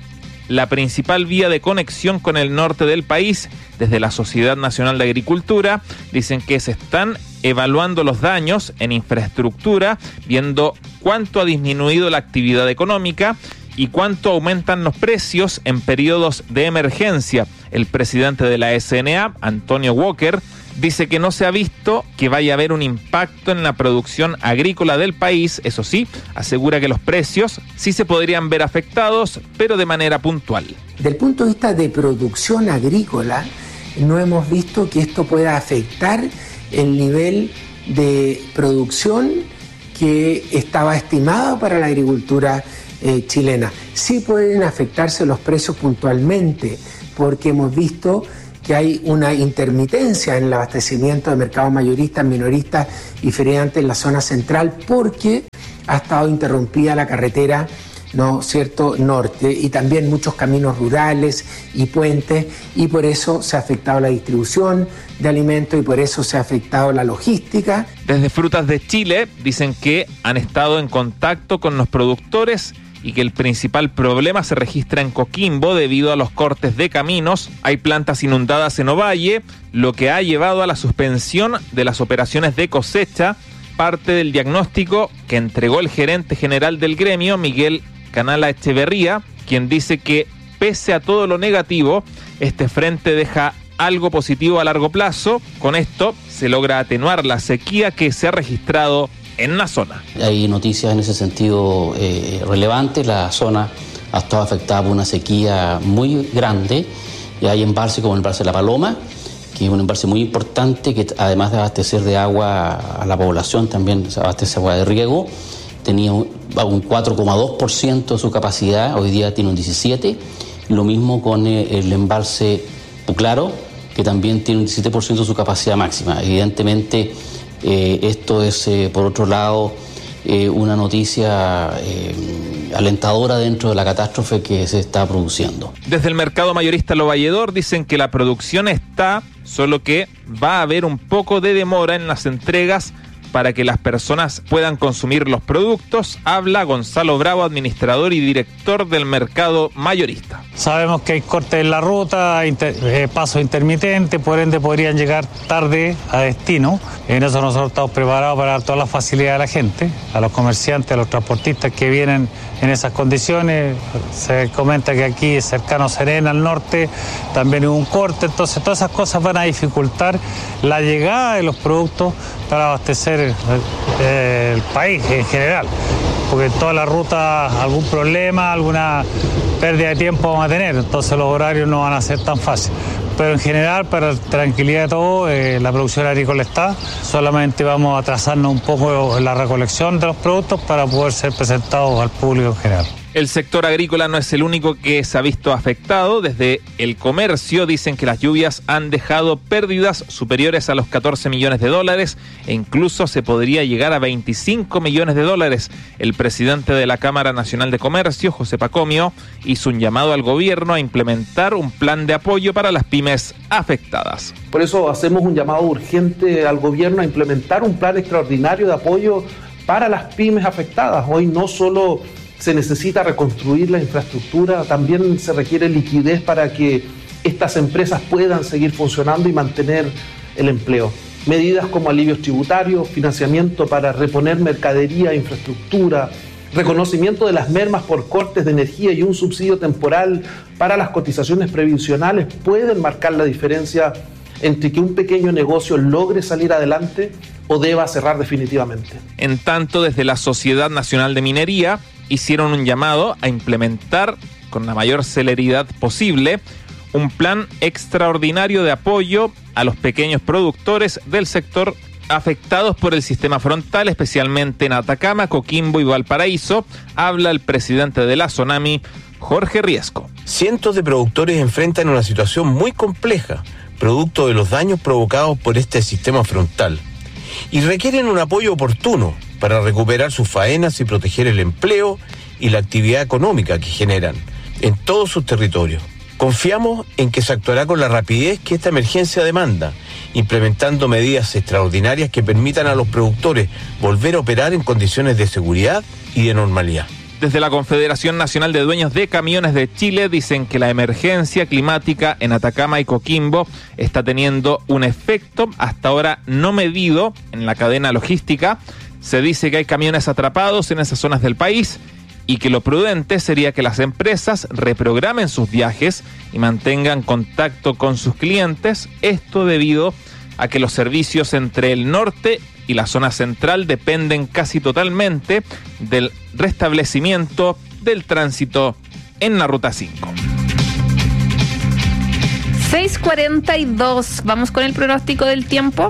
Speaker 2: la principal vía de conexión con el norte del país. Desde la Sociedad Nacional de Agricultura dicen que se están evaluando los daños en infraestructura, viendo cuánto ha disminuido la actividad económica y cuánto aumentan los precios en periodos de emergencia. El presidente de la SNA, Antonio Walker, dice que no se ha visto que vaya a haber un impacto en la producción agrícola del país. Eso sí, asegura que los precios sí se podrían ver afectados, pero de manera puntual.
Speaker 4: Del punto de vista de producción agrícola, no hemos visto que esto pueda afectar el nivel de producción que estaba estimado para la agricultura chilena. Sí pueden afectarse los precios puntualmente, porque hemos visto que hay una intermitencia en el abastecimiento de mercados mayoristas, minoristas y feriantes en la zona central, porque ha estado interrumpida la carretera, ¿no cierto?, norte, y también muchos caminos rurales y puentes, y por eso se ha afectado la distribución de alimentos y por eso se ha afectado la logística.
Speaker 2: Desde Frutas de Chile dicen que han estado en contacto con los productores y que el principal problema se registra en Coquimbo debido a los cortes de caminos. Hay plantas inundadas en Ovalle, lo que ha llevado a la suspensión de las operaciones de cosecha, parte del diagnóstico que entregó el gerente general del gremio, Miguel Canala Echeverría, quien dice que pese a todo lo negativo, este frente deja algo positivo a largo plazo. Con esto se logra atenuar la sequía que se ha registrado en la zona.
Speaker 5: Hay noticias en ese sentido relevantes. La zona ha estado afectada por una sequía muy grande y hay embalses como el embalse de La Paloma, que es un embalse muy importante que además de abastecer de agua a la población, también se abastece agua de riego. Tenía un 4,2% de su capacidad, hoy día tiene un 17%. Lo mismo con el embalse Puclaro, que también tiene un 17% de su capacidad máxima. Evidentemente, esto es, por otro lado, una noticia alentadora dentro de la catástrofe que se está produciendo.
Speaker 2: Desde el mercado mayorista Lo Valledor dicen que la producción está, solo que va a haber un poco de demora en las entregas para que las personas puedan consumir los productos. Habla Gonzalo Bravo, administrador y director del mercado mayorista.
Speaker 1: Sabemos que hay cortes en la ruta, paso intermitente, por ende podrían llegar tarde a destino. En eso nosotros estamos preparados para dar todas las facilidades a la gente, a los comerciantes, a los transportistas que vienen en esas condiciones. Se comenta que aquí, cercano a Serena, al norte, también hubo un corte, entonces todas esas cosas van a dificultar la llegada de los productos para abastecer el país en general, porque en toda la ruta algún problema, alguna pérdida de tiempo vamos a tener, entonces los horarios no van a ser tan fáciles. Pero en general, para tranquilidad de todos, la producción agrícola está, solamente vamos a atrasarnos un poco en la recolección de los productos para poder ser presentados al público en general.
Speaker 2: El sector agrícola no es el único que se ha visto afectado. Desde el comercio dicen que las lluvias han dejado pérdidas superiores a los $14 millones e incluso se podría llegar a $25 millones. El presidente de la Cámara Nacional de Comercio, José Pacomio, hizo un llamado al gobierno a implementar un plan de apoyo para las pymes afectadas.
Speaker 7: Por eso hacemos un llamado urgente al gobierno a implementar un plan extraordinario de apoyo para las pymes afectadas. Hoy no solo se necesita reconstruir la infraestructura, también se requiere liquidez para que estas empresas puedan seguir funcionando y mantener el empleo. Medidas como alivios tributarios, financiamiento para reponer mercadería, infraestructura, reconocimiento de las mermas por cortes de energía y un subsidio temporal para las cotizaciones previsionales pueden marcar la diferencia entre que un pequeño negocio logre salir adelante o deba cerrar definitivamente.
Speaker 2: En tanto, desde la Sociedad Nacional de Minería hicieron un llamado a implementar con la mayor celeridad posible un plan extraordinario de apoyo a los pequeños productores del sector afectados por el sistema frontal, especialmente en Atacama, Coquimbo y Valparaíso. Habla el presidente de la SONAMI, Jorge Riesco.
Speaker 24: Cientos de productores enfrentan una situación muy compleja, producto de los daños provocados por este sistema frontal, y requieren un apoyo oportuno para recuperar sus faenas y proteger el empleo y la actividad económica que generan en todos sus territorios. Confiamos en que se actuará con la rapidez que esta emergencia demanda, implementando medidas extraordinarias que permitan a los productores volver a operar en condiciones de seguridad y de normalidad.
Speaker 2: Desde la Confederación Nacional de Dueños de Camiones de Chile dicen que la emergencia climática en Atacama y Coquimbo está teniendo un efecto hasta ahora no medido en la cadena logística. Se dice que hay camiones atrapados en esas zonas del país y que lo prudente sería que las empresas reprogramen sus viajes y mantengan contacto con sus clientes. Esto debido a que los servicios entre el norte y la zona central dependen casi totalmente del restablecimiento del tránsito en la Ruta 5.
Speaker 8: 6:42, vamos con el pronóstico del tiempo.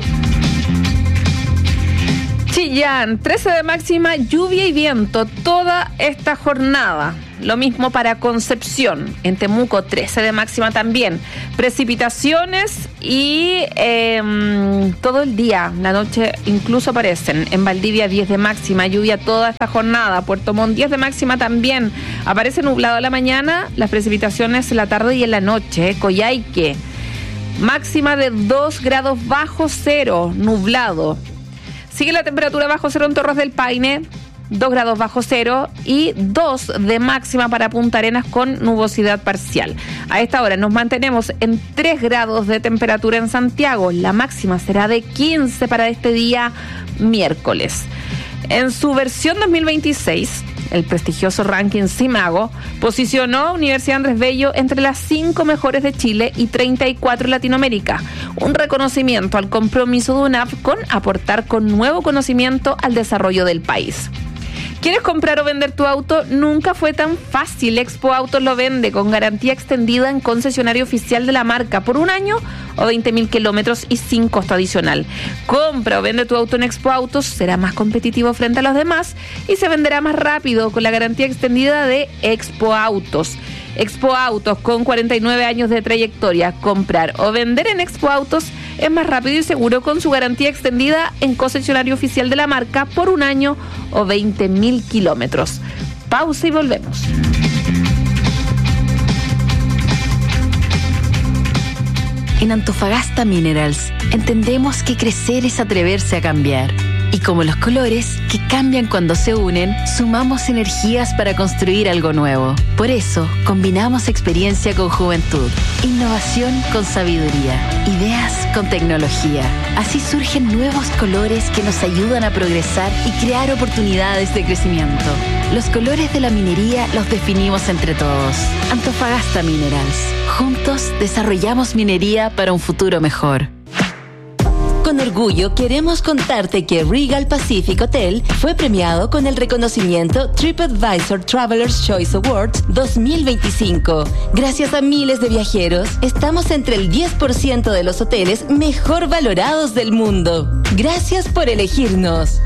Speaker 8: Chillán, 13 de máxima, lluvia y viento toda esta jornada. Lo mismo para Concepción. En Temuco, 13 de máxima también. Precipitaciones y todo el día, la noche incluso aparecen. En Valdivia, 10 de máxima, lluvia toda esta jornada. Puerto Montt, 10 de máxima también. Aparece nublado en la mañana, las precipitaciones en la tarde y en la noche. Coyhaique, máxima de 2 grados bajo cero, nublado. Sigue la temperatura bajo cero en Torres del Paine, 2 grados bajo cero y 2 de máxima para Punta Arenas con nubosidad parcial. A esta hora nos mantenemos en 3 grados de temperatura en Santiago. La máxima será de 15 para este día miércoles. En su versión 2026, el prestigioso ranking CIMAGO posicionó a Universidad Andrés Bello entre las 5 mejores de Chile y 34 en Latinoamérica. Un reconocimiento al compromiso de UNAP con aportar con nuevo conocimiento al desarrollo del país. ¿Quieres comprar o vender tu auto? Nunca fue tan fácil. Expo Autos lo vende con garantía extendida en concesionario oficial de la marca por 1 año o 20.000 kilómetros y sin costo adicional. Compra o vende tu auto en Expo Autos, será más competitivo frente a los demás y se venderá más rápido con la garantía extendida de Expo Autos. Expo Autos, con 49 años de trayectoria. Comprar o vender en Expo Autos es más rápido y seguro con su garantía extendida en concesionario oficial de la marca por 1 año o 20.000 kilómetros. Pausa y volvemos.
Speaker 3: En Antofagasta Minerals entendemos que crecer es atreverse a cambiar. Y como los colores, que cambian cuando se unen, sumamos energías para construir algo nuevo. Por eso, combinamos experiencia con juventud, innovación con sabiduría, ideas con tecnología. Así surgen nuevos colores que nos ayudan a progresar y crear oportunidades de crecimiento. Los colores de la minería los definimos entre todos. Antofagasta Minerals. Juntos desarrollamos minería para un futuro mejor. Con orgullo queremos contarte que Regal Pacific Hotel fue premiado con el reconocimiento TripAdvisor Traveler's Choice Awards 2025. Gracias a miles de viajeros, estamos entre el 10% de los hoteles mejor valorados del mundo. Gracias por elegirnos.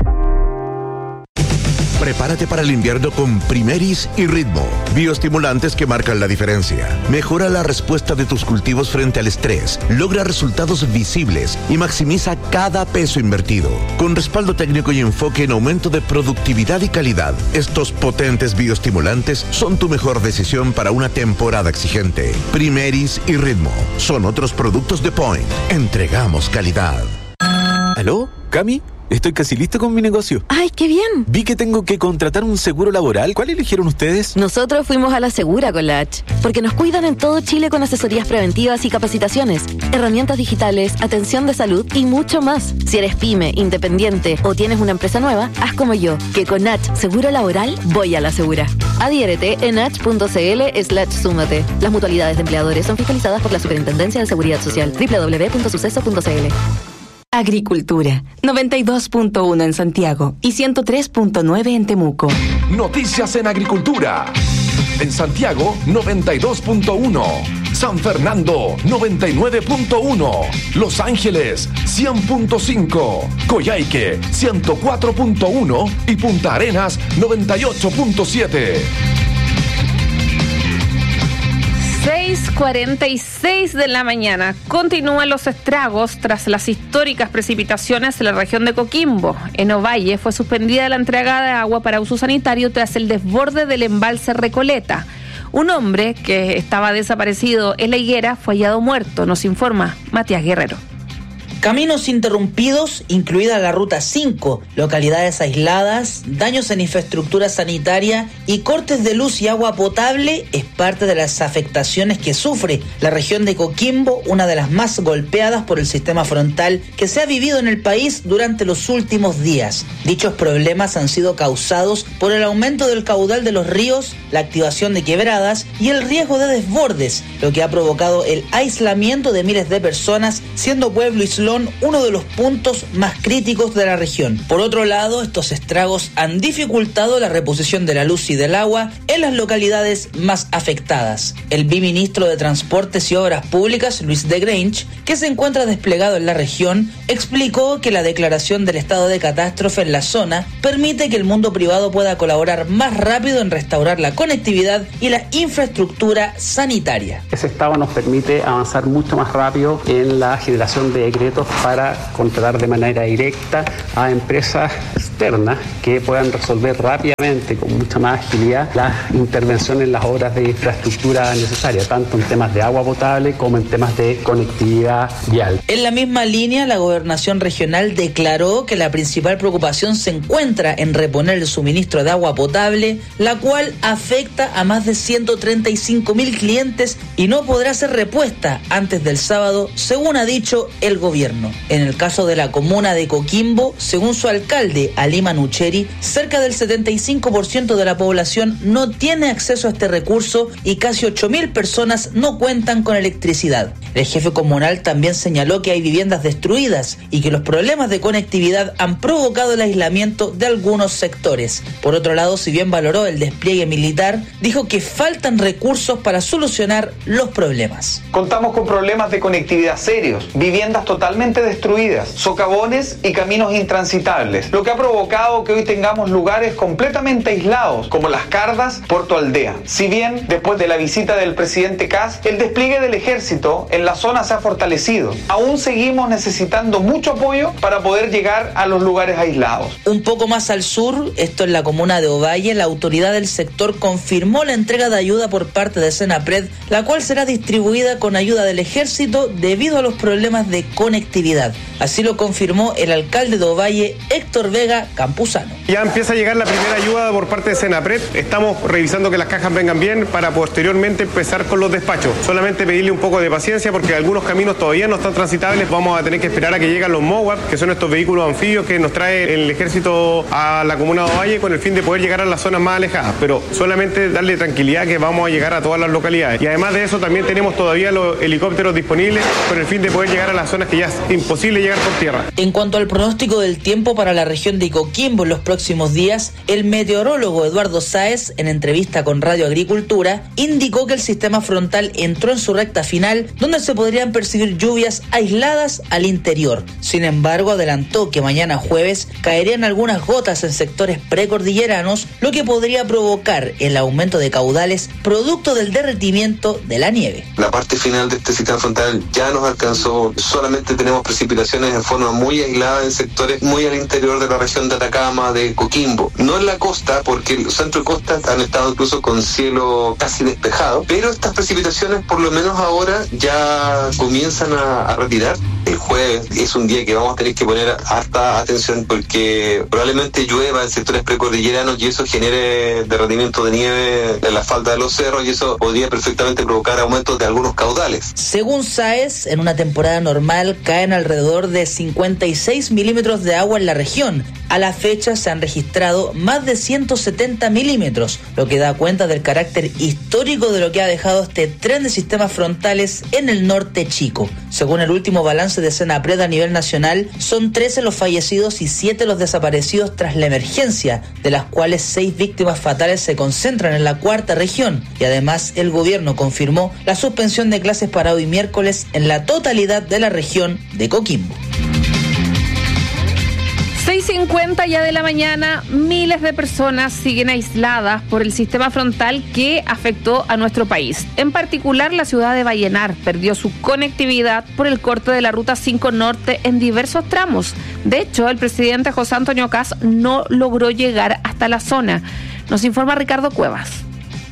Speaker 15: Prepárate para el invierno con Primeris y Ritmo, bioestimulantes que marcan la diferencia. Mejora la respuesta de tus cultivos frente al estrés, logra resultados visibles y maximiza cada peso invertido. Con respaldo técnico y enfoque en aumento de productividad y calidad, estos potentes bioestimulantes son tu mejor decisión para una temporada exigente. Primeris y Ritmo son otros productos de Point. Entregamos calidad.
Speaker 6: ¿Aló? ¿Cami? Estoy casi listo con mi negocio.
Speaker 3: ¡Ay, qué bien!
Speaker 6: Vi que tengo que contratar un seguro laboral. ¿Cuál eligieron ustedes?
Speaker 3: Nosotros fuimos a La Segura con la H, porque nos cuidan en todo Chile con asesorías preventivas y capacitaciones, herramientas digitales, atención de salud y mucho más. Si eres pyme, independiente o tienes una empresa nueva, haz como yo, que con H Seguro Laboral voy a La Segura. Adhiérete en h.cl/súmate. Las mutualidades de empleadores son fiscalizadas por la Superintendencia de Seguridad Social. www.suceso.cl. Agricultura, 92.1 en Santiago y 103.9 en Temuco.
Speaker 17: Noticias en Agricultura. En Santiago, 92.1. San Fernando, 99.1. Los Ángeles, 100.5. Coyhaique, 104.1. Y Punta Arenas, 98.7.
Speaker 8: 6:46 de la mañana. Continúan los estragos tras las históricas precipitaciones en la región de Coquimbo. En Ovalle fue suspendida la entrega de agua para uso sanitario tras el desborde del embalse Recoleta. Un hombre que estaba desaparecido en la higuera fue hallado muerto, nos informa Matías Guerrero.
Speaker 9: Caminos interrumpidos, incluida la Ruta 5, localidades aisladas, daños en infraestructura sanitaria y cortes de luz y agua potable es parte de las afectaciones que sufre la región de Coquimbo, una de las más golpeadas por el sistema frontal que se ha vivido en el país durante los últimos días. Dichos problemas han sido causados por el aumento del caudal de los ríos, la activación de quebradas y el riesgo de desbordes, lo que ha provocado el aislamiento de miles de personas, siendo Pueblo Islón uno de los puntos más críticos de la región. Por otro lado, estos estragos han dificultado la reposición de la luz y del agua en las localidades más afectadas. El viceministro de Transportes y Obras Públicas, Luis de Grange, que se encuentra desplegado en la región, explicó que la declaración del estado de catástrofe en la zona permite que el mundo privado pueda colaborar más rápido en restaurar la conectividad y la infraestructura sanitaria.
Speaker 10: Ese estado nos permite avanzar mucho más rápido en la generación de decretos para contratar de manera directa a empresas externas que puedan resolver rápidamente, con mucha más agilidad, la intervención en las obras de infraestructura necesarias, tanto en temas de agua potable como en temas de conectividad vial.
Speaker 9: En la misma línea, la Gobernación Regional declaró que la principal preocupación se encuentra en reponer el suministro de agua potable, la cual afecta a más de 135.000 clientes y no podrá ser repuesta antes del sábado, según ha dicho el gobierno. En el caso de la comuna de Coquimbo, según su alcalde, Ali Manucheri, cerca del 75% de la población no tiene acceso a este recurso y casi 8.000 personas no cuentan con electricidad. El jefe comunal también señaló que hay viviendas destruidas y que los problemas de conectividad han provocado el aislamiento de algunos sectores. Por otro lado, si bien valoró el despliegue militar, dijo que faltan recursos para solucionar los problemas.
Speaker 11: Contamos con problemas de conectividad serios, viviendas totalmente destruidas, socavones y caminos intransitables, lo que ha provocado que hoy tengamos lugares completamente aislados, como Las Cardas, Puerto Aldea. Si bien, después de la visita del presidente Kast, el despliegue del ejército en la zona se ha fortalecido, aún seguimos necesitando mucho apoyo para poder llegar a los lugares aislados.
Speaker 9: Un poco más al sur, esto en la comuna de Ovalle, la autoridad del sector confirmó la entrega de ayuda por parte de Senapred, la cual será distribuida con ayuda del ejército debido a los problemas de conectividad. Así lo confirmó el alcalde de Ovalle, Héctor Vega Campuzano.
Speaker 12: Ya empieza a llegar la primera ayuda por parte de Senapred. Estamos revisando que las cajas vengan bien para posteriormente empezar con los despachos. Solamente pedirle un poco de paciencia porque algunos caminos todavía no están transitables. Vamos a tener que esperar a que lleguen los MOWAP, que son estos vehículos anfibios que nos trae el ejército a la comuna de Ovalle con el fin de poder llegar a las zonas más alejadas. Pero solamente darle tranquilidad que vamos a llegar a todas las localidades. Y además de eso también tenemos todavía los helicópteros disponibles con el fin de poder llegar a las zonas que ya es imposible llegar por tierra.
Speaker 9: En cuanto al pronóstico del tiempo para la región de Coquimbo en los próximos días, el meteorólogo Eduardo Sáez, en entrevista con Radio Agricultura, indicó que el sistema frontal entró en su recta final, donde se podrían percibir lluvias aisladas al interior. Sin embargo, adelantó que mañana jueves caerían algunas gotas en sectores precordilleranos, lo que podría provocar el aumento de caudales producto del derretimiento de la nieve.
Speaker 25: La parte final de este sistema frontal ya nos alcanzó, solamente tenemos precipitaciones en forma muy aislada en sectores muy al interior de la región de Atacama, de Coquimbo. No en la costa, porque los centros de costa han estado incluso con cielo casi despejado, pero estas precipitaciones por lo menos ahora ya comienzan a retirar. El jueves es un día que vamos a tener que poner harta atención porque probablemente llueva en sectores precordilleranos y eso genere derretimiento de nieve en la falda de los cerros y eso podría perfectamente provocar aumentos de algunos caudales.
Speaker 9: Según Sáez, en una temporada normal caen alrededor de 56 milímetros de agua en la región. A la fecha se han registrado más de 170 milímetros, lo que da cuenta del carácter histórico de lo que ha dejado este tren de sistemas frontales en el norte chico. Según el último balance de Senapred a nivel nacional, son 13 los fallecidos y 7 los desaparecidos tras la emergencia, de las cuales 6 víctimas fatales se concentran en la cuarta región. Y además el gobierno confirmó la suspensión de clases para hoy miércoles en la totalidad de la región de Coquimbo.
Speaker 8: 6:50 ya de la mañana, miles de personas siguen aisladas por el sistema frontal que afectó a nuestro país. En particular, la ciudad de Vallenar perdió su conectividad por el corte de la Ruta 5 Norte en diversos tramos. De hecho, el presidente José Antonio Kast no logró llegar hasta la zona. Nos informa Ricardo Cuevas.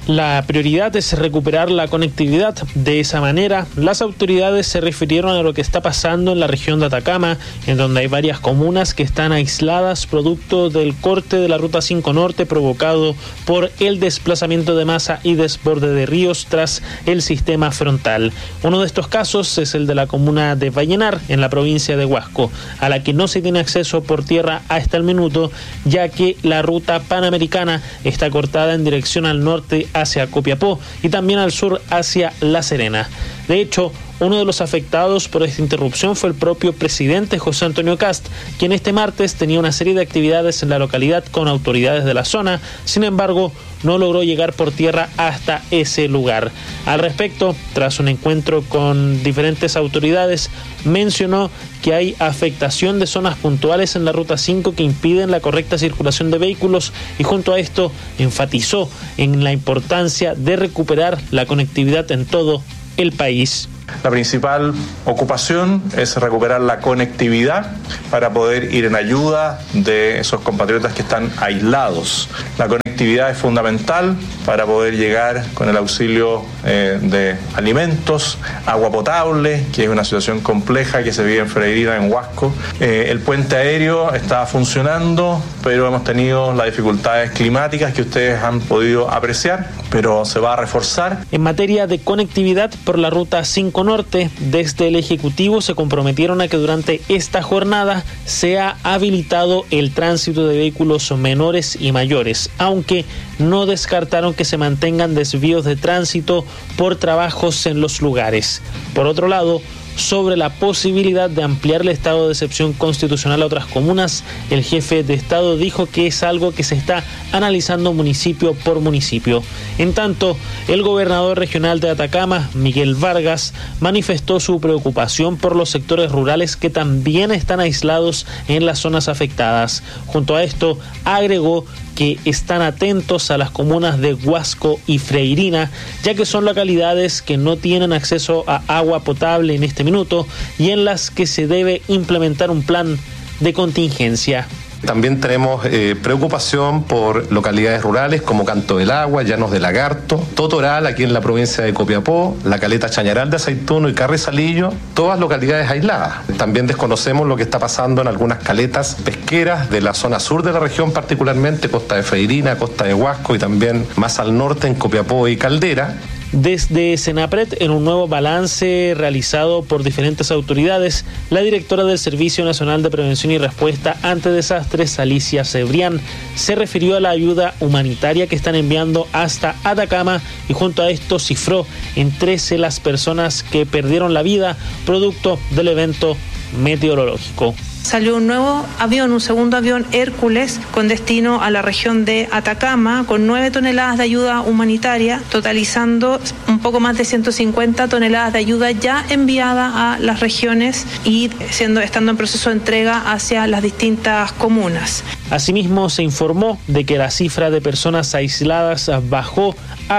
Speaker 13: La prioridad es recuperar la conectividad. De esa manera, las autoridades se refirieron a lo que está pasando en la región de Atacama, en donde hay varias comunas que están aisladas producto del corte de la Ruta 5 Norte provocado por el desplazamiento de masa y desborde de ríos tras el sistema frontal. Uno de estos casos es el de la comuna de Vallenar, en la provincia de Huasco, a la que no se tiene acceso por tierra hasta el minuto, ya que la ruta panamericana está cortada en dirección al norte hacia Copiapó y también al sur hacia La Serena. De hecho, uno de los afectados por esta interrupción fue el propio presidente José Antonio Kast, quien este martes tenía una serie de actividades en la localidad con autoridades de la zona. Sin embargo, no logró llegar por tierra hasta ese lugar. Al respecto, tras un encuentro con diferentes autoridades, mencionó que hay afectación de zonas puntuales en la Ruta 5 que impiden la correcta circulación de vehículos y junto a esto enfatizó en la importancia de recuperar la conectividad en todo el país.
Speaker 14: La principal ocupación es recuperar la conectividad para poder ir en ayuda de esos compatriotas que están aislados. La conectividad es fundamental para poder llegar con el auxilio de alimentos, agua potable, que es una situación compleja que se vive en Freirina, en Huasco. El puente aéreo está funcionando, pero hemos tenido las dificultades climáticas que ustedes han podido apreciar, pero se va a reforzar.
Speaker 13: En materia de conectividad por la Ruta 5 Norte, desde el Ejecutivo se comprometieron a que durante esta jornada sea habilitado el tránsito de vehículos menores y mayores, aunque no descartaron que se mantengan desvíos de tránsito por trabajos en los lugares. Por otro lado, sobre la posibilidad de ampliar el estado de excepción constitucional a otras comunas, el jefe de Estado dijo que es algo que se está analizando municipio por municipio. En tanto, el gobernador regional de Atacama, Miguel Vargas, manifestó su preocupación por los sectores rurales que también están aislados en las zonas afectadas. Junto a esto, agregó que están atentos a las comunas de Huasco y Freirina, ya que son localidades que no tienen acceso a agua potable en este minuto y en las que se debe implementar un plan de contingencia.
Speaker 16: También tenemos preocupación por localidades rurales como Canto del Agua, Llanos de Lagarto, Totoral aquí en la provincia de Copiapó, la Caleta Chañaral de Aceituno y Carrizalillo, todas localidades aisladas. También desconocemos lo que está pasando en algunas caletas pesqueras de la zona sur de la región, particularmente Costa de Freirina, Costa de Huasco y también más al norte en Copiapó y Caldera.
Speaker 13: Desde Senapred, en un nuevo balance realizado por diferentes autoridades, la directora del Servicio Nacional de Prevención y Respuesta ante Desastres, Alicia Cebrián, se refirió a la ayuda humanitaria que están enviando hasta Atacama y junto a esto cifró en 13 las personas que perdieron la vida producto del evento meteorológico.
Speaker 18: Salió un nuevo avión, un segundo avión Hércules con destino a la región de Atacama con 9 toneladas de ayuda humanitaria, totalizando un poco más de 150 toneladas de ayuda ya enviada a las regiones y estando en proceso de entrega hacia las distintas comunas.
Speaker 13: Asimismo, se informó de que la cifra de personas aisladas bajó a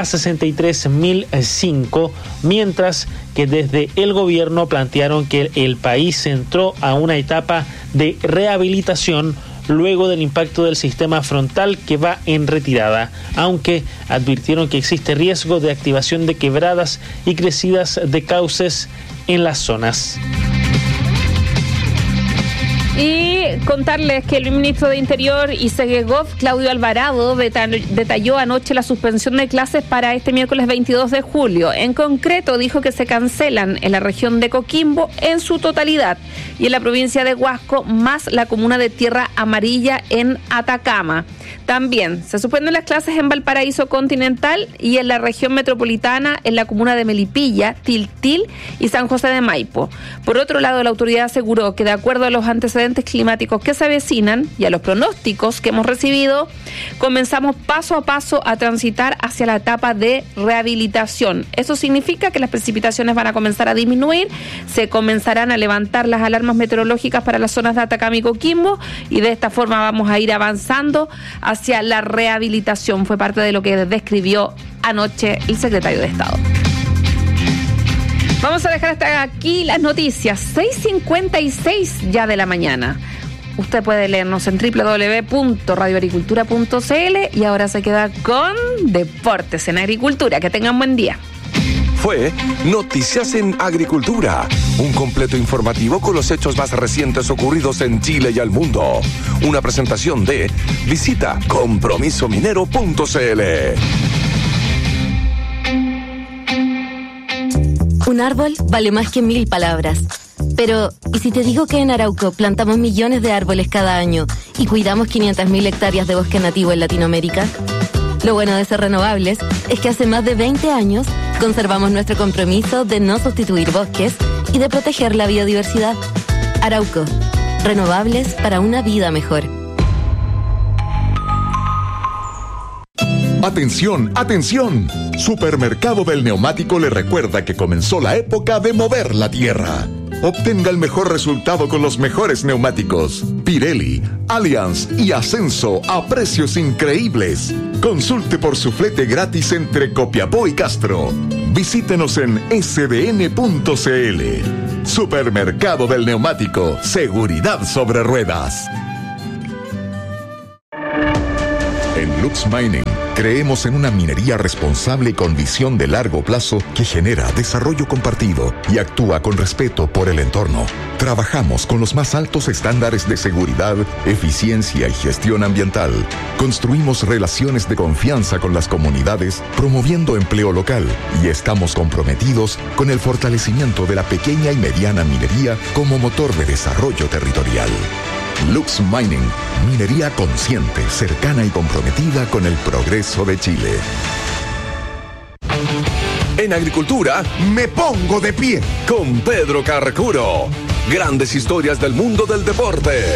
Speaker 13: 63.005, mientras que desde el gobierno plantearon que el país entró a una etapa de rehabilitación luego del impacto del sistema frontal que va en retirada, aunque advirtieron que existe riesgo de activación de quebradas y crecidas de cauces en las zonas.
Speaker 8: Y contarles que el ministro de Interior y Segegov, Claudio Alvarado, detalló anoche la suspensión de clases para este miércoles 22 de julio. En concreto, dijo que se cancelan en la región de Coquimbo en su totalidad y en la provincia de Huasco, más la comuna de Tierra Amarilla en Atacama. También se suspenden las clases en Valparaíso Continental y en la región metropolitana en la comuna de Melipilla, Tiltil y San José de Maipo. Por otro lado, la autoridad aseguró que de acuerdo a los antecedentes climáticos que se avecinan y a los pronósticos que hemos recibido, comenzamos paso a paso a transitar hacia la etapa de rehabilitación. Eso significa que las precipitaciones van a comenzar a disminuir, se comenzarán a levantar las alarmas meteorológicas para las zonas de Atacama y Coquimbo y de esta forma vamos a ir avanzando hacia la rehabilitación. Fue parte de lo que describió anoche el secretario de Estado. Vamos a dejar hasta aquí las noticias. 6:56 ya de la mañana. Usted puede leernos en www.radioagricultura.cl y ahora se queda con Deportes en Agricultura. Que tengan buen día.
Speaker 17: Fue Noticias en Agricultura, un completo informativo con los hechos más recientes ocurridos en Chile y al mundo. Una presentación de visita compromisominero.cl.
Speaker 19: Un árbol vale más que 1000 palabras. Pero, ¿y si te digo que en Arauco plantamos millones de árboles cada año y cuidamos 500.000 hectáreas de bosque nativo en Latinoamérica? Lo bueno de ser renovables es que hace más de 20 años conservamos nuestro compromiso de no sustituir bosques y de proteger la biodiversidad. Arauco, renovables para una vida mejor.
Speaker 20: ¡Atención, atención! Supermercado del Neumático le recuerda que comenzó la época de mover la tierra. Obtenga el mejor resultado con los mejores neumáticos. Pirelli, Allianz y Ascenso a precios increíbles. Consulte por su flete gratis entre Copiapó y Castro. Visítenos en sdn.cl. Supermercado del Neumático. Seguridad sobre ruedas. En Lux Mining creemos en una minería responsable y con visión de largo plazo que genera desarrollo compartido y actúa con respeto por el entorno. Trabajamos con los más altos estándares de seguridad, eficiencia y gestión ambiental. Construimos relaciones de confianza con las comunidades, promoviendo empleo local, y estamos comprometidos con el fortalecimiento de la pequeña y mediana minería como motor de desarrollo territorial. Lux Mining, minería consciente, cercana y comprometida con el progreso de Chile.
Speaker 17: En Agricultura, me pongo de pie con Pedro Carcuro. Grandes historias del mundo del deporte.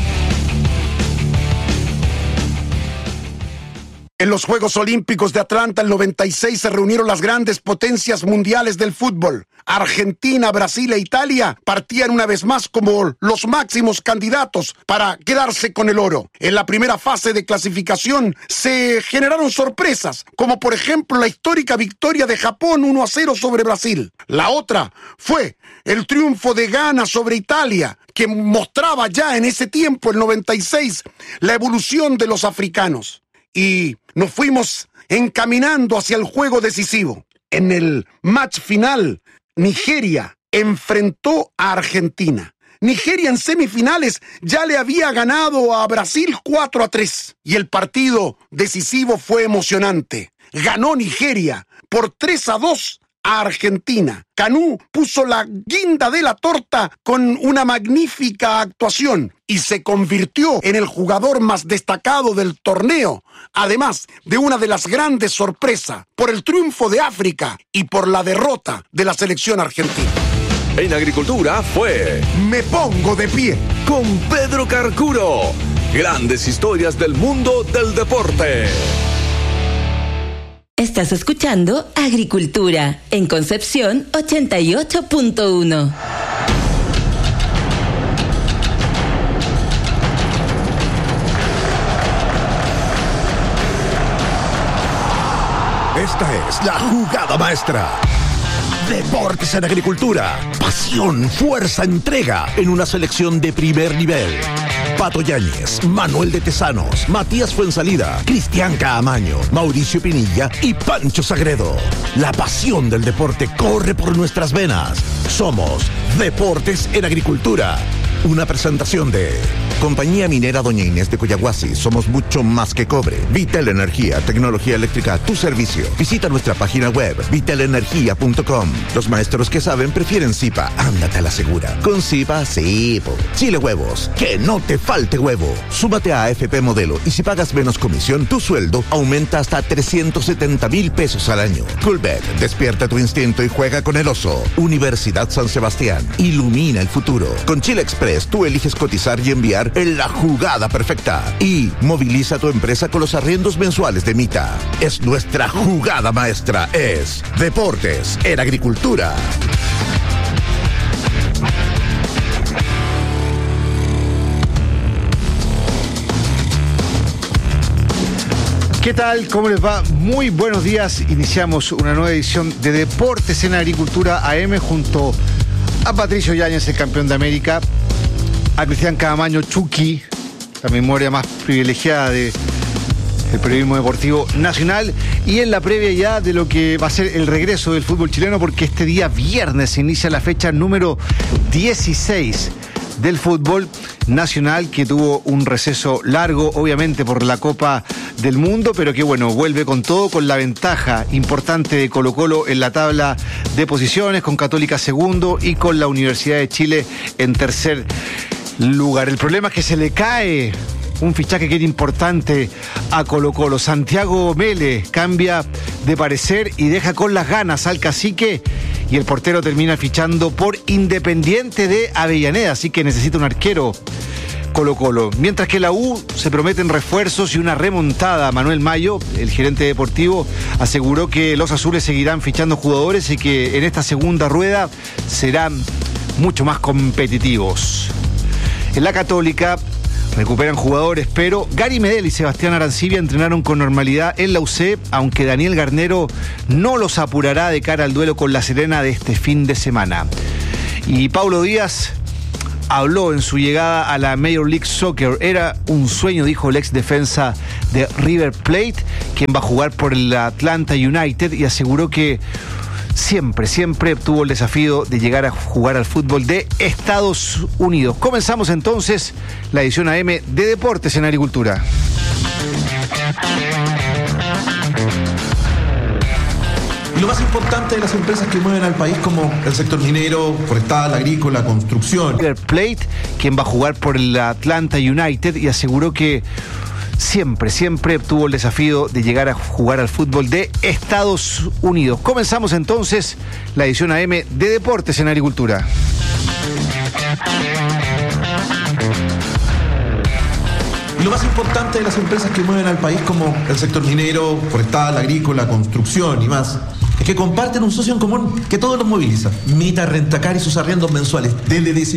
Speaker 21: En los Juegos Olímpicos de Atlanta el 96 se reunieron las grandes potencias mundiales del fútbol. Argentina, Brasil e Italia partían una vez más como los máximos candidatos para quedarse con el oro. En la primera fase de clasificación se generaron sorpresas, como por ejemplo la histórica victoria de Japón 1-0 sobre Brasil. La otra fue el triunfo de Ghana sobre Italia, que mostraba ya en ese tiempo, el 96, la evolución de los africanos. Y nos fuimos encaminando hacia el juego decisivo. En el match final, Nigeria enfrentó a Argentina. Nigeria en semifinales ya le había ganado a Brasil 4-3. Y el partido decisivo fue emocionante. Ganó Nigeria por 3-2 a Argentina. Kanú puso la guinda de la torta con una magnífica actuación y se convirtió en el jugador más destacado del torneo, además de una de las grandes sorpresas por el triunfo de África y por la derrota de la selección argentina.
Speaker 17: En Agricultura fue Me Pongo de Pie con Pedro Carcuro. Grandes historias del mundo del deporte.
Speaker 22: Estás escuchando Agricultura en Concepción 88.1.
Speaker 20: Esta es la jugada maestra. Deportes en Agricultura. Pasión, fuerza, entrega en una selección de primer nivel. Pato Yáñez, Manuel de Tesanos, Matías Fuensalida, Cristian Caamaño, Mauricio Pinilla y Pancho Sagredo. La pasión del deporte corre por nuestras venas. Somos Deportes en Agricultura. Una presentación de Compañía Minera Doña Inés de Coyahuasi. Somos mucho más que cobre. Vitel Energía, tecnología eléctrica a tu servicio. Visita nuestra página web vitelenergia.com. Los maestros que saben prefieren Zipa. Ándate a la segura. Con Zipa, sí. Chile Huevos. Que no te falte huevo. Súmate a AFP Modelo y si pagas menos comisión, tu sueldo aumenta hasta 370,000 pesos al año. Coolbet. Despierta tu instinto y juega con el oso. Universidad San Sebastián. Ilumina el futuro. Con Chile Express, tú eliges cotizar y enviar en la jugada perfecta. Y moviliza tu empresa con los arriendos mensuales de Mita. Es nuestra jugada maestra. Es Deportes en Agricultura.
Speaker 23: ¿Qué tal? ¿Cómo les va? Muy buenos días. Iniciamos una nueva edición de Deportes en Agricultura AM junto a Patricio Yáñez, el campeón de América. a Cristian Caamaño Chucky, la memoria más privilegiada del periodismo deportivo nacional, y en la previa ya de lo que va a ser el regreso del fútbol chileno, porque este día viernes se inicia la fecha número 16 del fútbol nacional, que tuvo un receso largo, obviamente por la Copa del Mundo, pero que bueno, vuelve con todo, con la ventaja importante de Colo-Colo en la tabla de posiciones, con Católica segundo y con la Universidad de Chile en tercer lugar. El problema es que se le cae un fichaje que era importante a Colo-Colo. Santiago Mele cambia de parecer y deja con las ganas al Cacique, y el portero termina fichando por Independiente de Avellaneda, así que necesita un arquero Colo-Colo. Mientras que la U se prometen refuerzos y una remontada. Manuel Mayo, el gerente deportivo, aseguró que los azules seguirán fichando jugadores y que en esta segunda rueda serán mucho más competitivos. En la Católica recuperan jugadores, pero Gary Medel y Sebastián Arancibia entrenaron con normalidad en la UC, aunque Daniel Garnero no los apurará de cara al duelo con La Serena de este fin de semana. Y Paulo Díaz habló en su llegada a la Major League Soccer. Era un sueño, dijo el ex defensa de River Plate, quien va a jugar por el Atlanta United, y aseguró que siempre tuvo el desafío de llegar a jugar al fútbol de Estados Unidos. Comenzamos entonces la edición AM de Deportes en Agricultura.
Speaker 1: Y lo más importante de las empresas que mueven al país, como el sector minero, forestal, agrícola, construcción.
Speaker 23: River Plate, quien va a jugar por el Atlanta United, y aseguró que siempre tuvo el desafío de llegar a jugar al fútbol de Estados Unidos. Comenzamos entonces la edición AM de Deportes en Agricultura.
Speaker 1: Y lo más importante de las empresas que mueven al país, como el sector minero, forestal, agrícola, construcción y más, es que comparten un socio en común que todos los moviliza. Mita Rentacar y sus arriendos mensuales. Desde